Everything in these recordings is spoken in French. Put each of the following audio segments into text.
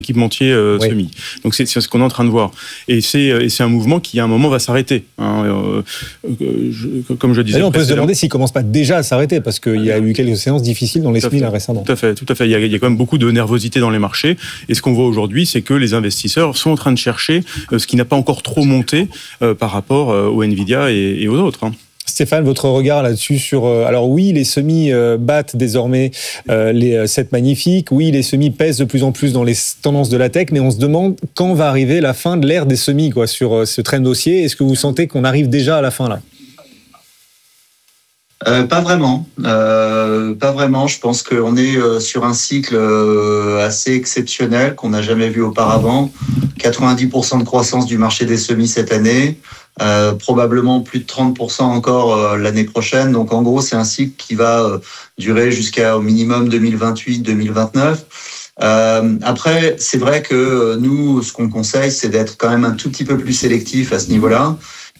équipementiers semi. Donc c'est ce qu'on est en train de voir. Et c'est un mouvement qui à un moment va s'arrêter. Comme je disais. Là, on peut se demander s'il ne commence pas déjà à s'arrêter, parce qu'il y a eu quelques séances difficiles dans les SMI récemment. Tout à fait. Il y a quand même beaucoup de nervosité dans les marchés. Et ce qu'on voit aujourd'hui, c'est que les investisseurs sont en train de chercher ce qui n'a pas encore trop monté par rapport aux Nvidia et aux autres. Stéphane, votre regard là-dessus sur... alors oui, les semis battent désormais les 7 magnifiques. Oui, les semis pèsent de plus en plus dans les tendances de la tech, mais on se demande quand va arriver la fin de l'ère des semis sur ce trend haussier. Est-ce que vous sentez qu'on arrive déjà à la fin là ? Pas vraiment. Je pense qu'on est sur un cycle assez exceptionnel qu'on n'a jamais vu auparavant. 90% de croissance du marché des semis cette année. Probablement plus de 30% encore l'année prochaine. Donc en gros, c'est un cycle qui va durer jusqu'à au minimum 2028-2029. Après, c'est vrai que nous, ce qu'on conseille, c'est d'être quand même un tout petit peu plus sélectif à ce niveau-là.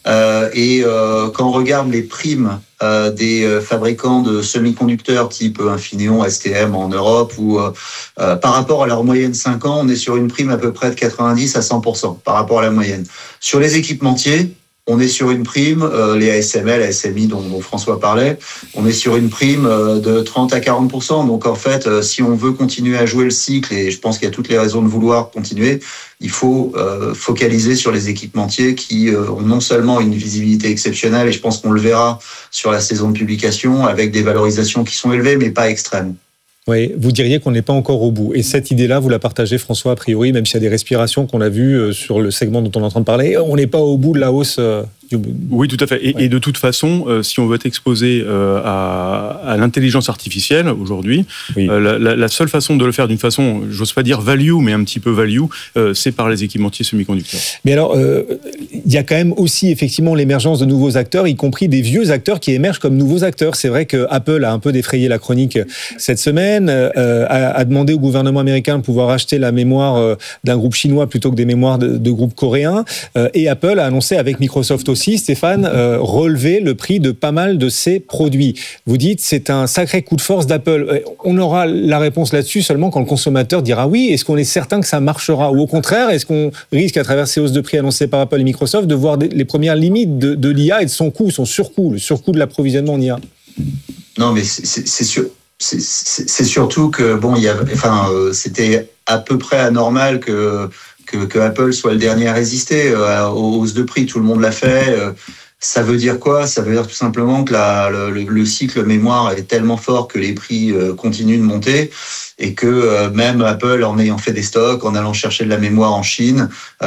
Quand on regarde les primes des fabricants de semi-conducteurs type Infineon, STM en Europe, ou par rapport à leur moyenne 5 ans, on est sur une prime à peu près de 90 à 100% par rapport à la moyenne. Sur les équipementiers, on est sur une prime, les ASML, ASMI dont François parlait, on est sur une prime de 30 à 40%. Donc en fait, si on veut continuer à jouer le cycle, et je pense qu'il y a toutes les raisons de vouloir continuer, il faut focaliser sur les équipementiers qui ont non seulement une visibilité exceptionnelle, et je pense qu'on le verra sur la saison de publication, avec des valorisations qui sont élevées, mais pas extrêmes. Oui, vous diriez qu'on n'est pas encore au bout. Et cette idée-là, vous la partagez, François, a priori, même s'il y a des respirations qu'on a vues sur le segment dont on est en train de parler, on n'est pas au bout de la hausse. Oui, tout à fait. Et de toute façon, si on veut être exposé à l'intelligence artificielle aujourd'hui, la seule façon de le faire d'une façon, j'ose pas dire value, mais un petit peu value, c'est par les équipementiers semi-conducteurs. Mais alors, il y a quand même aussi effectivement l'émergence de nouveaux acteurs, y compris des vieux acteurs qui émergent comme nouveaux acteurs. C'est vrai que Apple a un peu défrayé la chronique cette semaine, a demandé au gouvernement américain de pouvoir acheter la mémoire d'un groupe chinois plutôt que des mémoires de groupes coréens. Et Apple a annoncé avec Microsoft aussi, Stéphane, relever le prix de pas mal de ses produits. Vous dites c'est un sacré coup de force d'Apple. On aura la réponse là-dessus seulement quand le consommateur dira oui. Est-ce qu'on est certain que ça marchera ? Ou au contraire, est-ce qu'on risque à travers ces hausses de prix annoncées par Apple et Microsoft de voir les premières limites de l'IA et de son coût, son surcoût, le surcoût de l'approvisionnement en IA ? Non, mais c'est sûr. C'est surtout que c'était à peu près anormal que Apple soit le dernier à résister aux hausses de prix. Tout le monde l'a fait. Ça veut dire quoi ? Ça veut dire tout simplement que le cycle mémoire est tellement fort que les prix continuent de monter et que même Apple, en ayant fait des stocks, en allant chercher de la mémoire en Chine,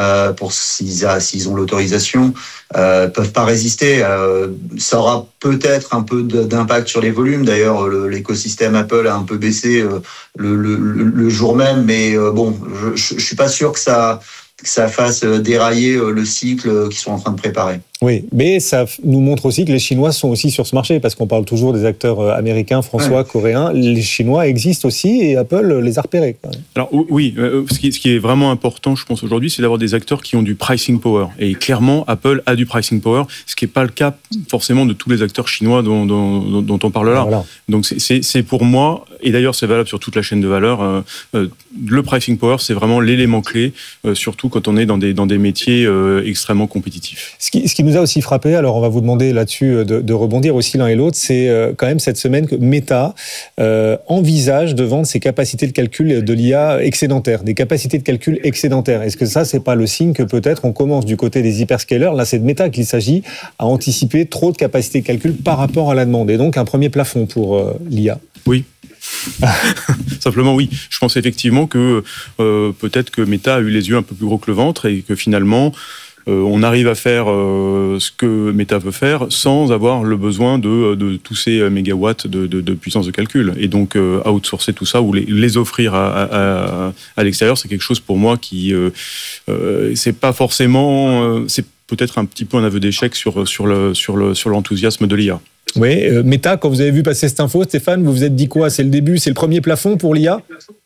s'ils ont l'autorisation, peuvent pas résister. Ça aura peut-être un peu d'impact sur les volumes. D'ailleurs, l'écosystème Apple a un peu baissé le jour même, mais je suis pas sûr que ça fasse dérailler le cycle qu'ils sont en train de préparer. Oui, mais ça nous montre aussi que les Chinois sont aussi sur ce marché, parce qu'on parle toujours des acteurs américains, François, coréens. Les Chinois existent aussi et Apple les a repérés. Alors oui, ce qui est vraiment important, je pense, aujourd'hui, c'est d'avoir des acteurs qui ont du pricing power. Et clairement, Apple a du pricing power, ce qui n'est pas le cas forcément de tous les acteurs chinois dont on parle là. Voilà. Donc c'est pour moi, et d'ailleurs c'est valable sur toute la chaîne de valeur, le pricing power, c'est vraiment l'élément clé, surtout quand on est dans des métiers extrêmement compétitifs. Ce qui nous a aussi frappé, alors on va vous demander là-dessus de rebondir aussi l'un et l'autre, c'est quand même cette semaine que Meta envisage de vendre ses capacités de calcul de l'IA excédentaires, des capacités de calcul excédentaires. Est-ce que ça, c'est pas le signe que peut-être on commence du côté des hyperscalers, là c'est de Meta qu'il s'agit, à anticiper trop de capacités de calcul par rapport à la demande, et donc un premier plafond pour l'IA? Oui. Simplement oui, je pense effectivement que peut-être que Meta a eu les yeux un peu plus gros que le ventre et que finalement on arrive à faire ce que Meta veut faire sans avoir le besoin de tous ces mégawatts de puissance de calcul. Et donc outsourcer tout ça ou les offrir à l'extérieur, c'est quelque chose pour moi qui c'est pas forcément c'est peut-être un petit peu un aveu d'échec sur l'enthousiasme de l'IA. Oui, Meta, quand vous avez vu passer cette info, Stéphane, vous vous êtes dit quoi ? C'est le début, c'est le premier plafond pour l'IA ?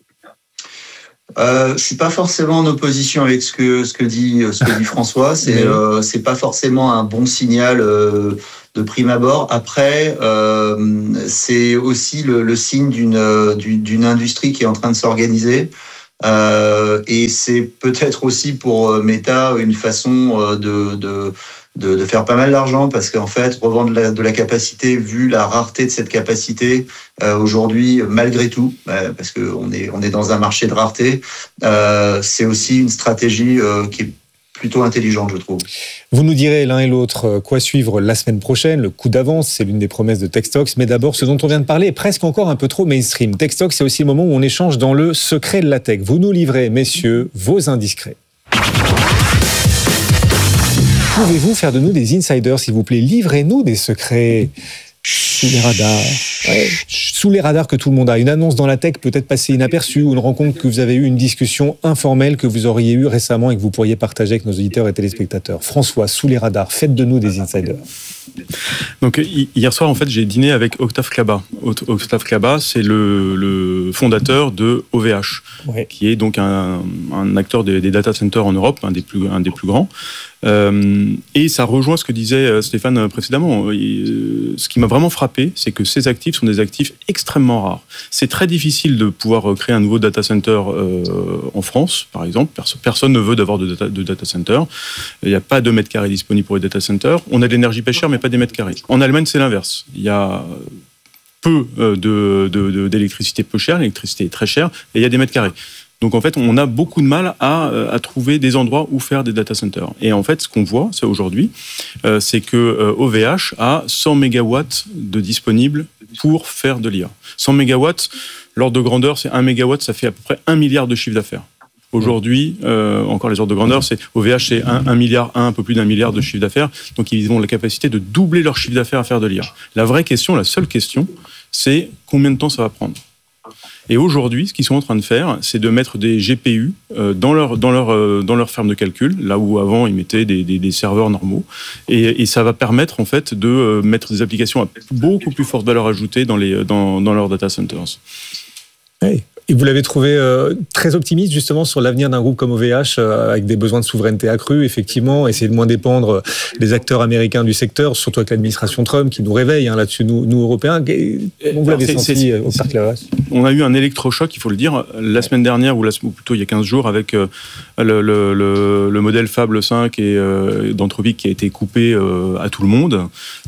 Je suis pas forcément en opposition avec ce que dit François. C'est pas forcément un bon signal de prime abord. Après, c'est aussi le signe d'une industrie qui est en train de s'organiser. Et c'est peut-être aussi pour Meta une façon de faire pas mal d'argent, parce qu'en fait, revendre de la capacité, vu la rareté de cette capacité, aujourd'hui, malgré tout, parce qu'on est dans un marché de rareté, c'est aussi une stratégie qui est plutôt intelligente, je trouve. Vous nous direz l'un et l'autre quoi suivre la semaine prochaine. Le coup d'avance, c'est l'une des promesses de Techstocks. Mais d'abord, ce dont on vient de parler est presque encore un peu trop mainstream. Techstocks, c'est aussi le moment où on échange dans le secret de la tech. Vous nous livrez, messieurs, vos indiscrets. Pouvez-vous faire de nous des insiders, s'il vous plaît? Livrez-nous des secrets sous les radars. Ouais, sous les radars que tout le monde a. Une annonce dans la tech peut-être passée inaperçue, ou une rencontre que vous avez eue, une discussion informelle que vous auriez eue récemment et que vous pourriez partager avec nos auditeurs et téléspectateurs. François, sous les radars, faites de nous des insiders. Donc hier soir, en fait, j'ai dîné avec Octave Klaba. Octave Klaba, c'est le fondateur de OVH, ouais, qui est donc un acteur des data centers en Europe, un des plus grands. Et ça rejoint ce que disait Stéphane précédemment. Ce qui m'a vraiment frappé, c'est que ces actifs sont des actifs extrêmement rares. C'est très difficile de pouvoir créer un nouveau data center en France, par exemple. Personne ne veut d'avoir de data center. Il n'y a pas de mètres carrés disponibles pour les data centers. On a de l'énergie pas chère, mais pas des mètres carrés. En Allemagne, c'est l'inverse. Il y a peu d'électricité peu chère, l'électricité est très chère, et il y a des mètres carrés. Donc en fait, on a beaucoup de mal à trouver des endroits où faire des data centers. Et en fait, ce qu'on voit, c'est aujourd'hui, c'est que OVH a 100 mégawatts de disponibles pour faire de l'IA. 100 mégawatts, l'ordre de grandeur, c'est 1 mégawatt, ça fait à peu près 1 milliard de chiffre d'affaires. Aujourd'hui, encore les ordres de grandeur, c'est OVH, c'est 1 milliard, un peu plus d'1 milliard de chiffre d'affaires. Donc ils ont la capacité de doubler leur chiffre d'affaires à faire de l'IA. La vraie question, la seule question, c'est combien de temps ça va prendre. Et aujourd'hui, ce qu'ils sont en train de faire, c'est de mettre des GPU dans leur ferme de calcul, là où avant ils mettaient des serveurs normaux, et ça va permettre en fait de mettre des applications à beaucoup plus forte valeur ajoutée dans leurs data centers. Hey. Et vous l'avez trouvé très optimiste justement sur l'avenir d'un groupe comme OVH avec des besoins de souveraineté accrus, effectivement, essayer de moins dépendre des acteurs américains du secteur, surtout avec l'administration Trump qui nous réveille là-dessus, nous Européens. Comment vous l'avez senti au Parc Laval ? On a eu un électrochoc, il faut le dire, la semaine dernière, ou plutôt il y a 15 jours, avec le modèle Fable 5 d'Anthropic qui a été coupé à tout le monde.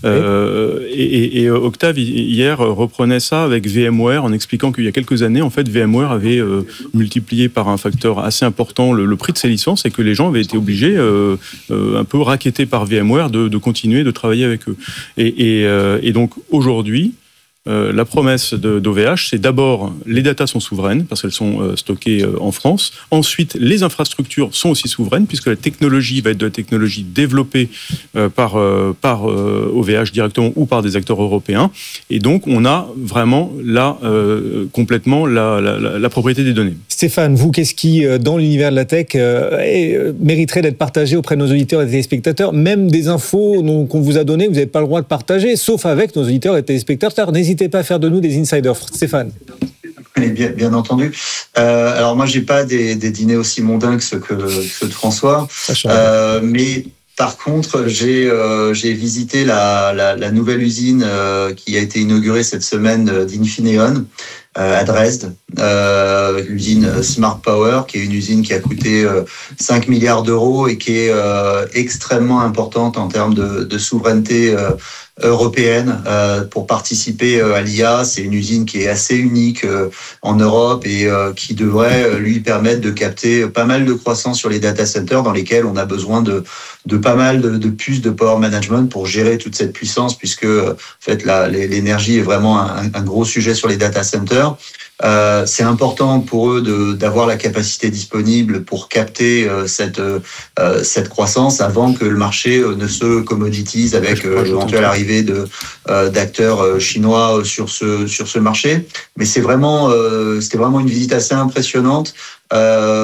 Et Octave, hier, reprenait ça avec VMware en expliquant qu'il y a quelques années, en fait, VMware avait multiplié par un facteur assez important le prix de ses licences et que les gens avaient été obligés, un peu rackettés par VMware, de continuer de travailler avec eux. Et donc aujourd'hui, la promesse d'OVH, c'est d'abord les datas sont souveraines parce qu'elles sont stockées en France. Ensuite, les infrastructures sont aussi souveraines puisque la technologie va être de la technologie développée par OVH directement ou par des acteurs européens. Et donc, on a vraiment là complètement la propriété des données. Stéphane, vous, qu'est-ce qui, dans l'univers de la tech, mériterait d'être partagé auprès de nos auditeurs et des téléspectateurs? Même des infos qu'on vous a données, vous n'avez pas le droit de partager, sauf avec nos auditeurs et téléspectateurs. N'hésitez pas à faire de nous des insiders. Stéphane. Bien entendu. Alors moi, j'ai pas des dîners aussi mondains que ceux de François, mais par contre, j'ai visité la nouvelle usine qui a été inaugurée cette semaine d'Infineon à Dresde, l'usine Smart Power, qui est une usine qui a coûté 5 milliards d'euros et qui est extrêmement importante en termes de souveraineté européenne pour participer à l'IA. C'est une usine qui est assez unique en Europe et qui devrait lui permettre de capter pas mal de croissance sur les data centers dans lesquels on a besoin de pas mal de puces de power management pour gérer toute cette puissance, puisque en fait l'énergie est vraiment un gros sujet sur les data centers. C'est important pour eux d'avoir la capacité disponible pour capter cette croissance avant que le marché ne se commoditise avec l'éventuelle arrivée d'acteurs chinois sur ce marché. Mais c'était vraiment une visite assez impressionnante.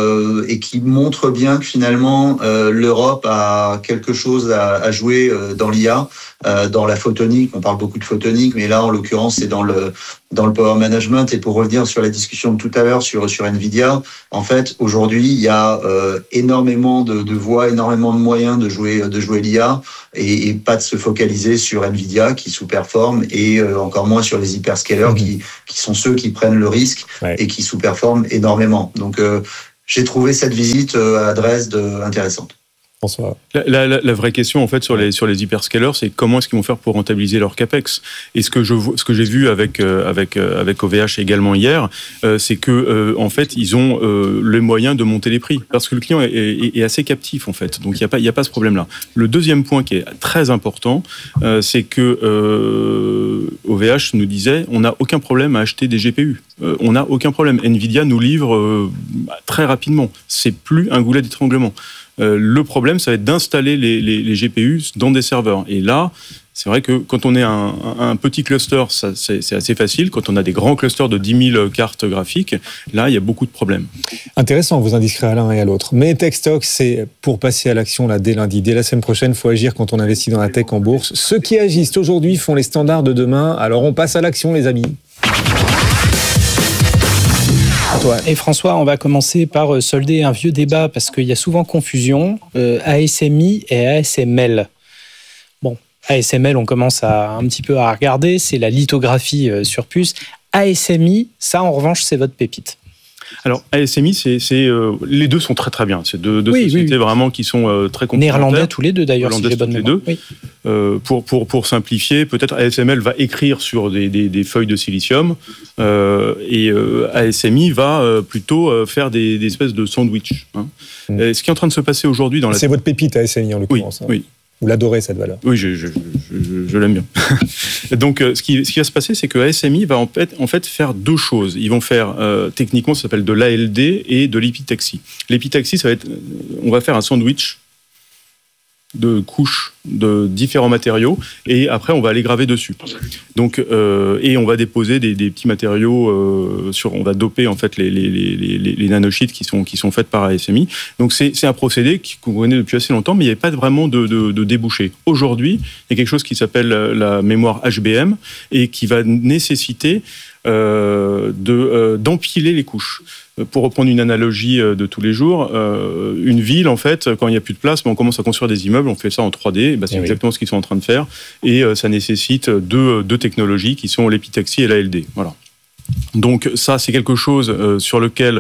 et qui montre bien que finalement l'Europe a quelque chose à jouer dans l'IA, dans la photonique. On parle beaucoup de photonique, mais là en l'occurrence c'est dans le power management. Et pour revenir sur la discussion de tout à l'heure sur Nvidia, en fait aujourd'hui il y a énormément de voies, énormément de moyens de jouer l'IA et pas de se focaliser sur Nvidia qui sous-performe et encore moins sur les hyperscalers qui sont ceux qui prennent le risque et qui sous-performent énormément. Donc j'ai trouvé cette visite à Dresde intéressante. François. La vraie question en fait sur les hyperscalers, c'est comment est-ce qu'ils vont faire pour rentabiliser leur capex. Et ce que j'ai vu avec OVH également hier, c'est que en fait ils ont les moyens de monter les prix parce que le client est assez captif en fait. Donc il y a pas ce problème-là. Le deuxième point qui est très important, c'est que OVH nous disait on n'a aucun problème à acheter des GPU. On n'a aucun problème. Nvidia nous livre très rapidement. C'est plus un goulet d'étranglement. Le problème, ça va être d'installer les GPU dans des serveurs. Et là, c'est vrai que quand on est un petit cluster, c'est assez facile. Quand on a des grands clusters de 10 000 cartes graphiques, là, il y a beaucoup de problèmes. Intéressant, vous indiquerez à l'un et à l'autre. Mais TechStock, c'est pour passer à l'action là, dès lundi. Dès la semaine prochaine, il faut agir quand on investit dans la tech en bourse. Ceux qui agissent aujourd'hui font les standards de demain. Alors, on passe à l'action, les amis. Et François, on va commencer par solder un vieux débat parce qu'il y a souvent confusion. ASMI et ASML. Bon, ASML, on commence un petit peu à regarder, c'est la lithographie sur puce. ASMI, ça en revanche, c'est votre pépite. Alors, ASMI, les deux sont très très bien. C'est deux sociétés vraiment qui sont très complémentaires. Néerlandais tous les deux d'ailleurs, si j'ai bonne mémoire. Les deux. Pour simplifier, peut-être ASML va écrire sur des feuilles de silicium et ASMI va plutôt faire des espèces de sandwich. Ce qui est en train de se passer aujourd'hui dans C'est votre pépite ASMI en l'occurrence. Oui. Vous l'adorez cette valeur. Oui, je l'aime bien. Donc, ce qui va se passer, c'est que ASMI va en fait faire deux choses. Ils vont faire, techniquement, ça s'appelle de l'ALD et de l'épitaxie. L'épitaxie, ça va être, on va faire un sandwich de couches de différents matériaux et après on va aller graver dessus. Donc et on va déposer des petits matériaux on va doper en fait les nanosheets qui sont faites par ASMI. Donc c'est un procédé qu'on connaît depuis assez longtemps, mais il n'y avait pas vraiment de débouché. Aujourd'hui, il y a quelque chose qui s'appelle la mémoire HBM et qui va nécessiter d'empiler les couches. Pour reprendre une analogie de tous les jours, une ville, en fait, quand il n'y a plus de place, on commence à construire des immeubles, on fait ça en 3D, c'est exactement ce qu'ils sont en train de faire, et ça nécessite deux technologies qui sont l'épitaxie et l'ALD. Voilà. Donc ça, c'est quelque chose sur lequel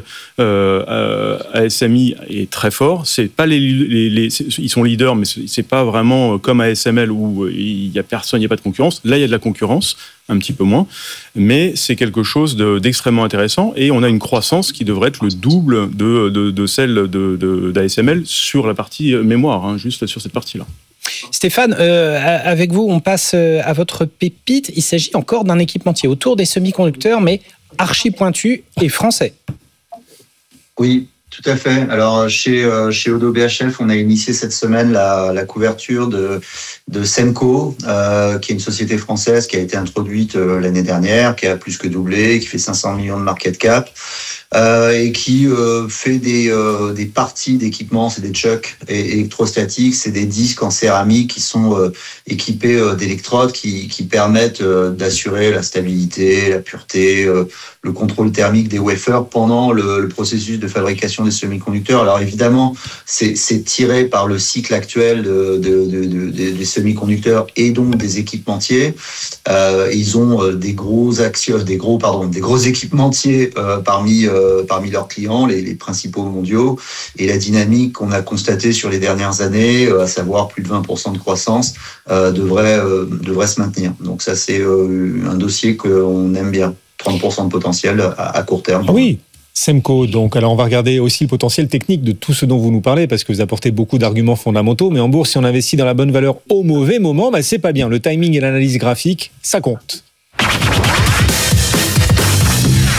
ASMI est très fort. C'est pas ils sont leaders, mais c'est pas vraiment comme ASML où il y a personne, il y a pas de concurrence. Là, il y a de la concurrence, un petit peu moins, mais c'est quelque chose d'extrêmement intéressant et on a une croissance qui devrait être le double de celle d'ASML sur la partie mémoire, juste sur cette partie-là. Stéphane, avec vous, on passe à votre pépite. Il s'agit encore d'un équipementier autour des semi-conducteurs, mais archi pointu et français. Oui, tout à fait. Alors, chez Oddo BHF, on a initié cette semaine la couverture de Semco, qui est une société française qui a été introduite l'année dernière, qui a plus que doublé, qui fait 500 millions de market cap. Et qui fait des parties d'équipements, c'est des chucks électrostatiques, c'est des disques en céramique qui sont équipés d'électrodes qui permettent d'assurer la stabilité, la pureté, le contrôle thermique des wafers pendant le processus de fabrication des semi-conducteurs. Alors évidemment, c'est tiré par le cycle actuel des semi-conducteurs et donc des équipementiers. Ils ont des gros équipementiers parmi leurs clients, les principaux mondiaux, et la dynamique qu'on a constatée sur les dernières années, à savoir plus de 20% de croissance, devrait se maintenir. Donc ça, c'est un dossier qu'on aime bien. 30% de potentiel à court terme. Oui, Semco, donc. Alors, on va regarder aussi le potentiel technique de tout ce dont vous nous parlez, parce que vous apportez beaucoup d'arguments fondamentaux, mais en bourse, si on investit dans la bonne valeur au mauvais moment, c'est pas bien. Le timing et l'analyse graphique, ça compte.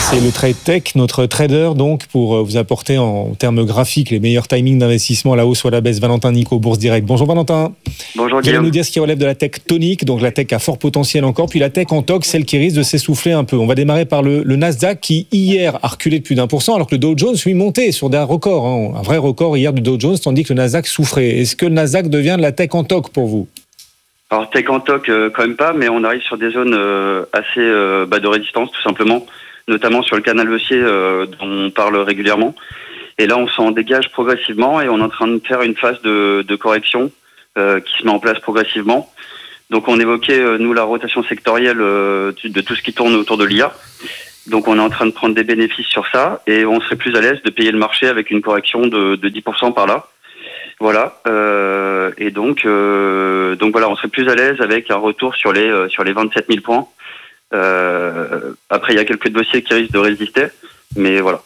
C'est le Trade Tech, notre trader, donc, pour vous apporter en termes graphiques les meilleurs timings d'investissement à la hausse ou à la baisse. Valentin Nico, Bourse Direct. Bonjour Valentin. Bonjour Guillaume. Vous allez nous dire ce qui relève de la tech tonique, donc la tech à fort potentiel encore, puis la tech en toc, celle qui risque de s'essouffler un peu. On va démarrer par le Nasdaq qui, hier, a reculé de plus d'1%, alors que le Dow Jones, lui, montait sur des records, un vrai record hier du Dow Jones, tandis que le Nasdaq souffrait. Est-ce que le Nasdaq devient de la tech en toc pour vous ? Alors tech en toc, quand même pas, mais on arrive sur des zones assez de résistance, tout simplement, notamment sur le canal haussier dont on parle régulièrement. Et là, on s'en dégage progressivement et on est en train de faire une phase de correction qui se met en place progressivement. Donc on évoquait, nous, la rotation sectorielle de tout ce qui tourne autour de l'IA. Donc on est en train de prendre des bénéfices sur ça et on serait plus à l'aise de payer le marché avec une correction de 10% par là. Voilà. Et donc voilà, on serait plus à l'aise avec un retour sur les 27 000 points. Après, il y a quelques dossiers qui risquent de résister, mais voilà.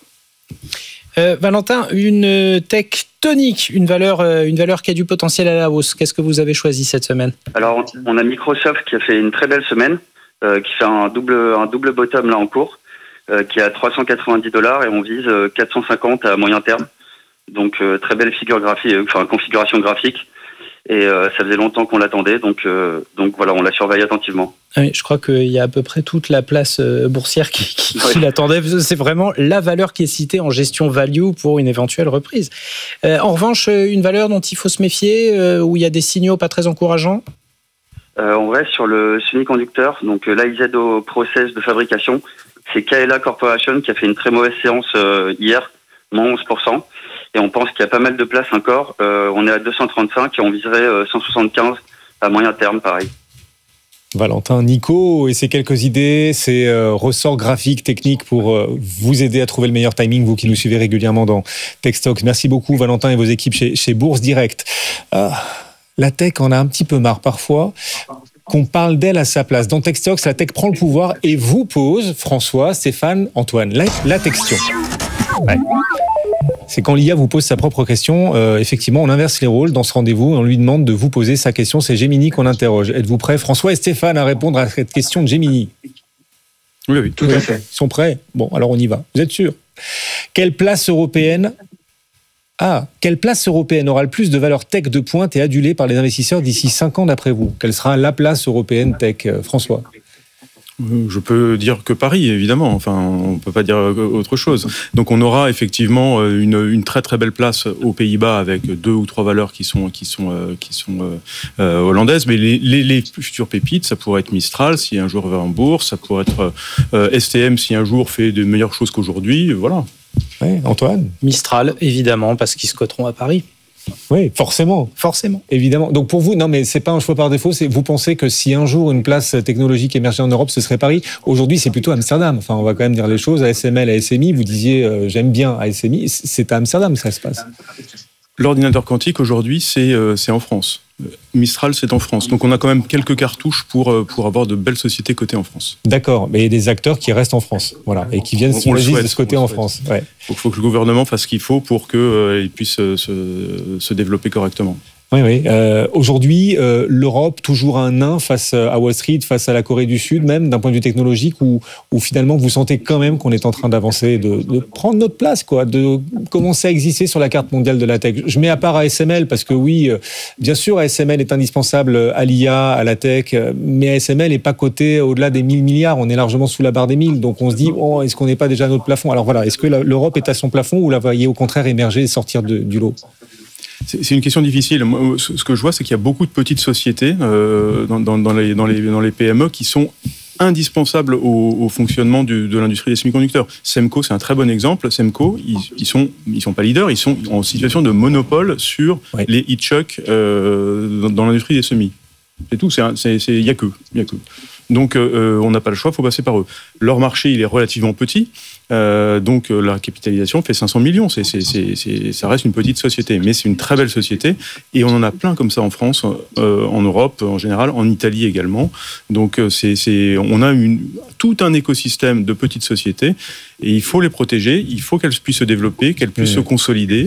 Valentin, une tech tonique, une valeur qui a du potentiel à la hausse. Qu'est-ce que vous avez choisi cette semaine ? Alors, on a Microsoft qui a fait une très belle semaine, qui fait un double bottom là en cours, qui est à $390 et on vise 450 à moyen terme. Donc, très belle configuration graphique. Et ça faisait longtemps qu'on l'attendait, donc voilà, on la surveille attentivement. Oui, je crois qu'il y a à peu près toute la place boursière qui l'attendait. C'est vraiment la valeur qui est citée en gestion value pour une éventuelle reprise. En revanche, une valeur dont il faut se méfier, où il y a des signaux pas très encourageants. On reste sur le semi-conducteur, donc l'AIZ au process de fabrication. C'est KLA Corporation qui a fait une très mauvaise séance hier, moins 11%. Et on pense qu'il y a pas mal de place encore. On est à 235 et on viserait 175 à moyen terme, pareil. Valentin Nico et ses quelques idées, ses ressorts graphiques, techniques pour vous aider à trouver le meilleur timing, vous qui nous suivez régulièrement dans TechStock. Merci beaucoup Valentin et vos équipes chez Bourse Direct. La tech en a un petit peu marre parfois qu'on parle d'elle à sa place. Dans TechStock, la tech prend le pouvoir et vous pose, François, Stéphane, Antoine, la question. Ouais. C'est quand l'IA vous pose sa propre question, effectivement, on inverse les rôles dans ce rendez-vous et on lui demande de vous poser sa question. C'est Gemini qu'on interroge. Êtes-vous prêts, François et Stéphane, à répondre à cette question de Gemini ? Oui, tout à fait. Ils sont prêts ? Bon, alors on y va. Vous êtes sûrs ? Quelle place européenne aura le plus de valeur tech de pointe et adulée par les investisseurs d'ici 5 ans d'après vous ? Quelle sera la place européenne tech, François ? Je peux dire que Paris, évidemment. Enfin, on peut pas dire autre chose. Donc, on aura effectivement une très très belle place aux Pays-Bas avec 2 ou 3 valeurs qui sont hollandaises. Mais les futures pépites, ça pourrait être Mistral si un jour va en bourse, ça pourrait être STM si un jour fait de meilleures choses qu'aujourd'hui. Voilà. Oui, Antoine ? Mistral, évidemment, parce qu'ils se coteront à Paris. Oui, forcément. Évidemment. Donc pour vous, non mais c'est pas un choix par défaut, vous pensez que si un jour une place technologique émergeait en Europe, ce serait Paris. Aujourd'hui, c'est plutôt Amsterdam. Enfin, on va quand même dire les choses. ASML, ASMI, vous disiez j'aime bien ASMI, c'est à Amsterdam que ça se passe. L'ordinateur quantique, aujourd'hui, c'est en France. Mistral, c'est en France. Donc, on a quand même quelques cartouches pour avoir de belles sociétés cotées en France. D'accord, mais il y a des acteurs qui restent en France, voilà, et qui viennent de ce côté en France. Ouais. Il faut que le gouvernement fasse ce qu'il faut pour qu'ils puissent se développer correctement. Oui. Aujourd'hui, l'Europe, toujours un nain face à Wall Street, face à la Corée du Sud, même d'un point de vue technologique, où finalement vous sentez quand même qu'on est en train d'avancer, de prendre notre place, quoi, de commencer à exister sur la carte mondiale de la tech. Je mets à part ASML parce que oui, bien sûr, ASML est indispensable à l'IA, à la tech, mais ASML n'est pas coté au-delà des 1000 milliards. On est largement sous la barre des 1000, donc on se dit, est-ce qu'on n'est pas déjà à notre plafond ? Alors voilà, est-ce que l'Europe est à son plafond ou la voyez au contraire émerger et sortir du lot ? C'est une question difficile. Moi, ce que je vois, c'est qu'il y a beaucoup de petites sociétés dans les PME qui sont indispensables au fonctionnement de l'industrie des semi-conducteurs. Semco, c'est un très bon exemple. Semco, ils sont pas leaders, ils sont en situation de monopole sur les heat-chucks dans l'industrie des semis. C'est tout. Il y a que. Donc, on n'a pas le choix, il faut passer par eux. Leur marché, il est relativement petit. Donc la capitalisation fait 500 millions. Ça reste une petite société, mais c'est une très belle société. Et on en a plein comme ça en France, en Europe en général, en Italie également. Donc on a tout un écosystème de petites sociétés et il faut les protéger. Il faut qu'elles puissent se développer, qu'elles puissent se consolider,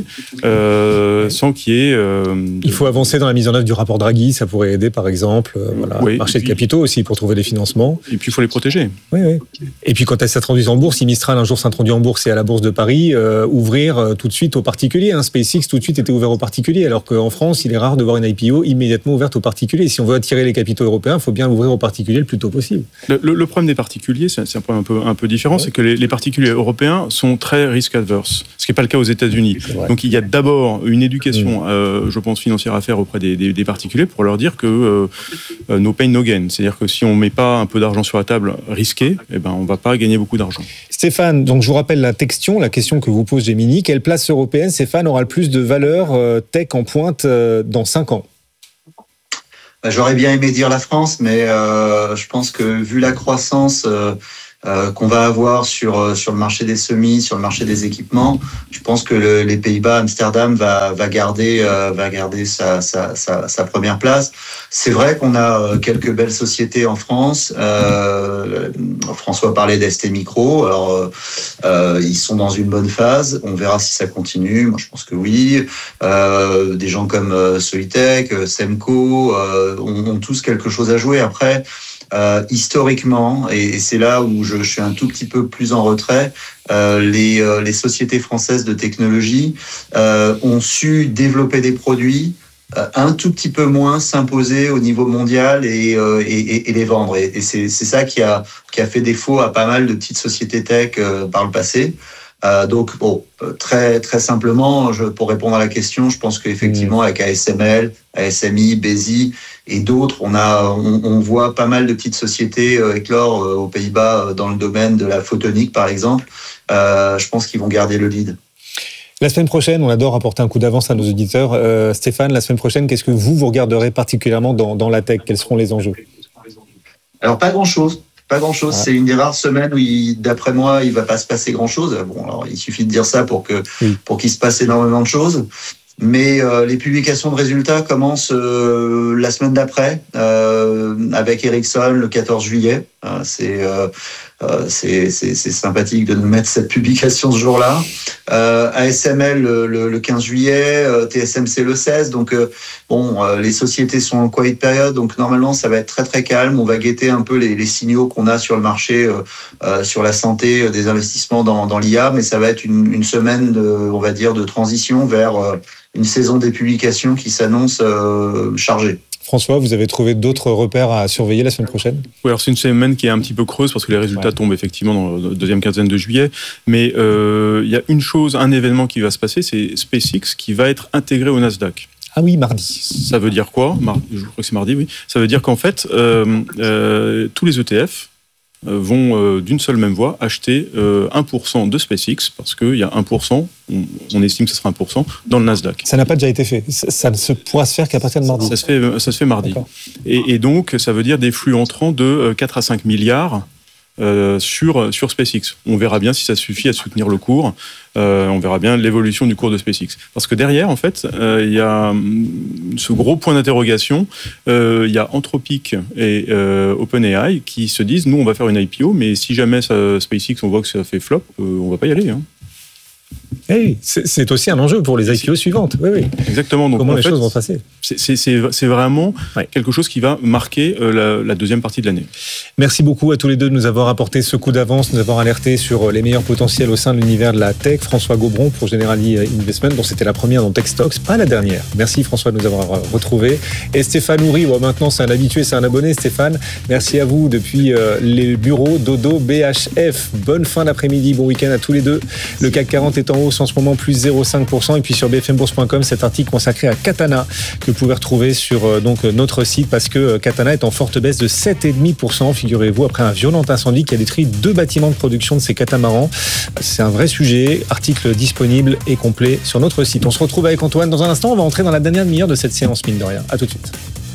sans qu'il y ait. Il faut avancer dans la mise en œuvre du rapport Draghi. Ça pourrait aider, par exemple, marché de capitaux aussi pour trouver des financements. financement. Et puis il faut les protéger. Oui. Et puis quand elles s'introduisent en bourse, si Mistral un jour s'introduit en bourse et à la bourse de Paris, ouvrir tout de suite aux particuliers. SpaceX tout de suite était ouvert aux particuliers, alors qu'en France, il est rare de voir une IPO immédiatement ouverte aux particuliers. Si on veut attirer les capitaux européens, il faut bien l'ouvrir aux particuliers le plus tôt possible. Le problème des particuliers, c'est un problème un peu différent, c'est que les particuliers européens sont très risk-averse, ce qui n'est pas le cas aux États-Unis. Donc il y a d'abord une éducation, je pense, financière à faire auprès des particuliers pour leur dire que no pain, no gain. C'est-à-dire que si on ne met pas un peu d'argent sur la table risqué, on ne va pas gagner beaucoup d'argent. Stéphane, donc je vous rappelle la question que vous pose Gemini. Quelle place européenne, Stéphane, aura le plus de valeur tech en pointe dans 5 ans ? J'aurais bien aimé dire la France, mais je pense que vu la croissance qu'on va avoir sur le marché des semis, sur le marché des équipements, je pense que les Pays-Bas, Amsterdam va garder sa première place. C'est vrai qu'on a quelques belles sociétés en France. François parlait d'ST Micro. Alors ils sont dans une bonne phase. On verra si ça continue. Moi, je pense que oui. Des gens comme Solitech, Semco ont tous quelque chose à jouer. Après, historiquement, et c'est là où je suis un tout petit peu plus en retrait, les sociétés françaises de technologie ont su développer des produits, un tout petit peu moins s'imposer au niveau mondial et les vendre. Et c'est ça qui a fait défaut à pas mal de petites sociétés tech par le passé. Donc, très, très simplement, pour répondre à la question, je pense qu'effectivement, avec ASML, ASMI, Bezi et d'autres, on voit pas mal de petites sociétés éclore aux Pays-Bas dans le domaine de la photonique, par exemple. Je pense qu'ils vont garder le lead. La semaine prochaine, on adore apporter un coup d'avance à nos auditeurs. Stéphane, la semaine prochaine, qu'est-ce que vous regarderez particulièrement dans la tech ? Quels seront les enjeux ? Alors, pas grand-chose. Pas grand-chose. Ouais. C'est une des rares semaines où, d'après moi, il va pas se passer grand-chose. Bon, alors il suffit de dire ça pour qu'il se passe énormément de choses. Mais les publications de résultats commencent la semaine d'après avec Ericsson le 14 juillet. C'est sympathique de nous mettre cette publication ce jour-là. ASML le 15 juillet, TSMC le 16. Donc les sociétés sont en quiet période, donc normalement ça va être très très calme. On va guetter un peu les signaux qu'on a sur le marché, sur la santé des investissements dans l'IA, mais ça va être une semaine de transition vers une saison des publications qui s'annonce chargée. François, vous avez trouvé d'autres repères à surveiller la semaine prochaine ? Oui, alors c'est une semaine qui est un petit peu creuse parce que les résultats tombent effectivement dans la deuxième quinzaine de juillet. Mais il y a un événement qui va se passer, c'est SpaceX qui va être intégré au Nasdaq. Ah oui, mardi. Ça veut dire quoi ? Je crois que c'est mardi, oui. Ça veut dire qu'en fait, tous les ETF vont d'une seule même voix acheter 1% de SpaceX parce qu'il y a 1%, on estime que ce sera 1% dans le Nasdaq. Ça n'a pas déjà été fait. Ça ne se pourra se faire qu'à partir de mardi. Ça se fait mardi. Et donc, ça veut dire des flux entrants de 4 à 5 milliards sur SpaceX. On verra bien si ça suffit à soutenir le cours. On verra bien l'évolution du cours de SpaceX. Parce que derrière, en fait, il y a ce gros point d'interrogation. Il y a Anthropic et OpenAI qui se disent, nous, on va faire une IPO, mais si jamais SpaceX, on voit que ça fait flop, on va pas y aller. Hein. Hey, c'est aussi un enjeu pour les IPO suivantes. Oui. Exactement. Donc, comment les choses vont se passer ? C'est vraiment quelque chose qui va marquer la deuxième partie de l'année. Merci beaucoup à tous les deux de nous avoir apporté ce coup d'avance, nous avoir alerté sur les meilleurs potentiels au sein de l'univers de la tech. François Gaubron pour Generali Investment, dont c'était la première dans TechStocks, pas la dernière. Merci François de nous avoir retrouvés. Et Stéphane Houry, maintenant c'est un habitué, c'est un abonné. Stéphane, merci à vous depuis les bureaux d'Odo BHF. Bonne fin d'après-midi, bon week-end à tous les deux. Le CAC 40 est en hausse en ce moment, plus 0,5%. Et puis sur bfmbourse.com, cet article consacré à Katana que vous pouvez retrouver sur notre site parce que Katana est en forte baisse de 7,5%, figurez-vous, après un violent incendie qui a détruit 2 bâtiments de production de ces catamarans. C'est un vrai sujet. Article disponible et complet sur notre site. On se retrouve avec Antoine dans un instant. On va entrer dans la dernière demi-heure de cette séance, mine de rien. À tout de suite.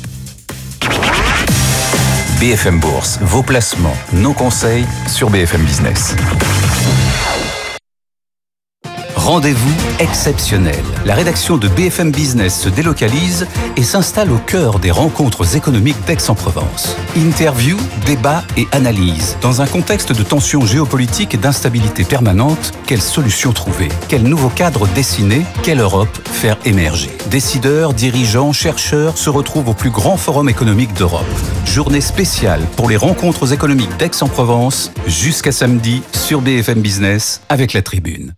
BFM Bourse, vos placements, nos conseils sur BFM Business. Rendez-vous exceptionnel. La rédaction de BFM Business se délocalise et s'installe au cœur des rencontres économiques d'Aix-en-Provence. Interview, débat et analyse. Dans un contexte de tensions géopolitiques et d'instabilité permanente, quelles solutions trouver? Quel nouveau cadre dessiner? Quelle Europe faire émerger? Décideurs, dirigeants, chercheurs se retrouvent au plus grand forum économique d'Europe. Journée spéciale pour les rencontres économiques d'Aix-en-Provence jusqu'à samedi sur BFM Business avec la Tribune.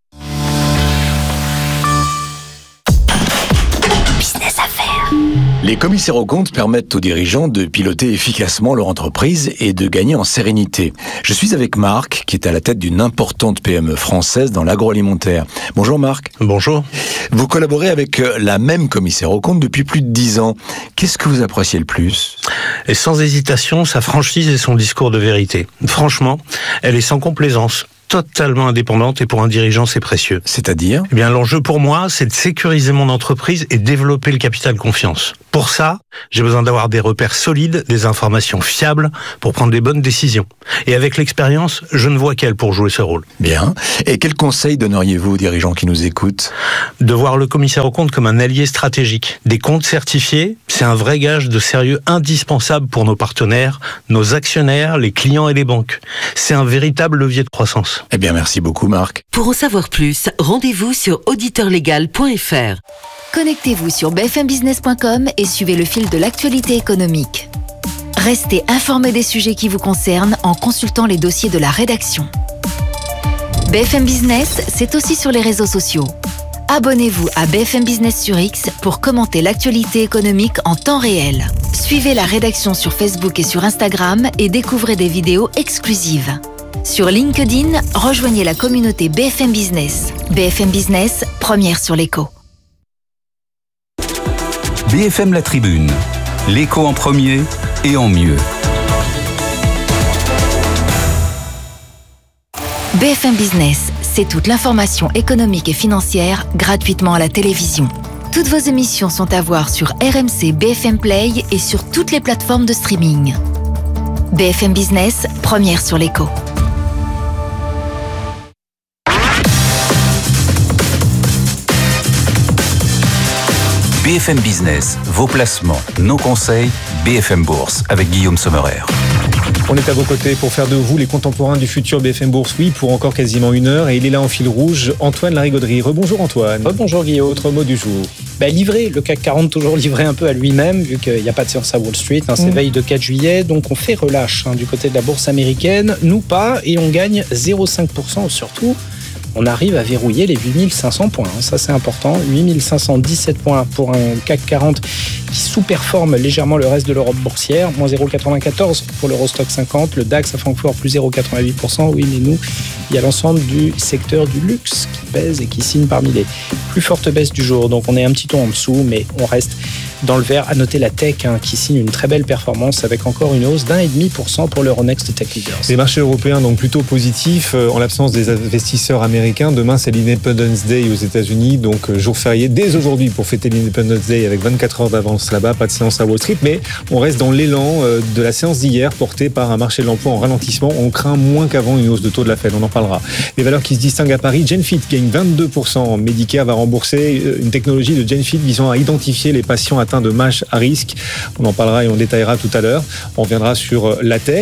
Les commissaires aux comptes permettent aux dirigeants de piloter efficacement leur entreprise et de gagner en sérénité. Je suis avec Marc, qui est à la tête d'une importante PME française dans l'agroalimentaire. Bonjour Marc. Bonjour. Vous collaborez avec la même commissaire aux comptes depuis plus de 10 ans. Qu'est-ce que vous appréciez le plus ? Et sans hésitation, sa franchise et son discours de vérité. Franchement, elle est sans complaisance. Totalement indépendante et pour un dirigeant, c'est précieux. C'est-à-dire ? Eh bien, l'enjeu pour moi, c'est de sécuriser mon entreprise et développer le capital confiance. Pour ça, j'ai besoin d'avoir des repères solides, des informations fiables pour prendre des bonnes décisions. Et avec l'expérience, je ne vois qu'elle pour jouer ce rôle. Bien. Et quels conseils donneriez-vous aux dirigeants qui nous écoutent ? De voir le commissaire aux comptes comme un allié stratégique. Des comptes certifiés, c'est un vrai gage de sérieux indispensable pour nos partenaires, nos actionnaires, les clients et les banques. C'est un véritable levier de croissance. Eh bien, merci beaucoup, Marc. Pour en savoir plus, rendez-vous sur auditeurlegal.fr. Connectez-vous sur bfmbusiness.com et suivez le fil de l'actualité économique. Restez informés des sujets qui vous concernent en consultant les dossiers de la rédaction. BFM Business, c'est aussi sur les réseaux sociaux. Abonnez-vous à BFM Business sur X pour commenter l'actualité économique en temps réel. Suivez la rédaction sur Facebook et sur Instagram et découvrez des vidéos exclusives. Sur LinkedIn, rejoignez la communauté BFM Business. BFM Business, première sur l'écho. BFM La Tribune, l'écho en premier et en mieux. BFM Business, c'est toute l'information économique et financière gratuitement à la télévision. Toutes vos émissions sont à voir sur RMC BFM Play et sur toutes les plateformes de streaming. BFM Business, première sur l'écho. BFM Business, vos placements, nos conseils, BFM Bourse avec Guillaume Sommerer. On est à vos côtés pour faire de vous les contemporains du futur BFM Bourse, oui, pour encore quasiment 1 heure. Et il est là en fil rouge, Antoine Larigauderie. Rebonjour Antoine. Rebonjour Guillaume. Autre mot du jour. Livré, le CAC 40 toujours livré un peu à lui-même, vu qu'il n'y a pas de séance à Wall Street, c'est veille de 4 juillet, donc on fait relâche du côté de la bourse américaine, nous pas, et on gagne 0,5%, surtout. On arrive à verrouiller les 8500 points. Ça, c'est important. 8517 points pour un CAC 40 qui sous-performe légèrement le reste de l'Europe boursière. Moins 0,94 pour l'Eurostock 50. Le DAX à Francfort, plus 0,88%. Oui, mais nous, il y a l'ensemble du secteur du luxe qui pèse et qui signe parmi les plus fortes baisses du jour. Donc, on est un petit ton en dessous, mais on reste dans le vert. À noter la tech qui signe une très belle performance avec encore une hausse d'1,5% pour l'Euronext Tech Leaders. Les marchés européens donc plutôt positifs en l'absence des investisseurs américains. Demain, c'est l'Independence Day aux États-Unis, donc jour férié dès aujourd'hui pour fêter l'Independence Day avec 24 heures d'avance là-bas, pas de séance à Wall Street, mais on reste dans l'élan de la séance d'hier portée par un marché de l'emploi en ralentissement. On craint moins qu'avant une hausse de taux de la Fed, on en parlera. Les valeurs qui se distinguent à Paris, Genfit gagne 22%. Medicare va rembourser une technologie de Genfit visant à identifier les patients atteints de MASH à risque. On en parlera et on détaillera tout à l'heure. On reviendra sur la tech,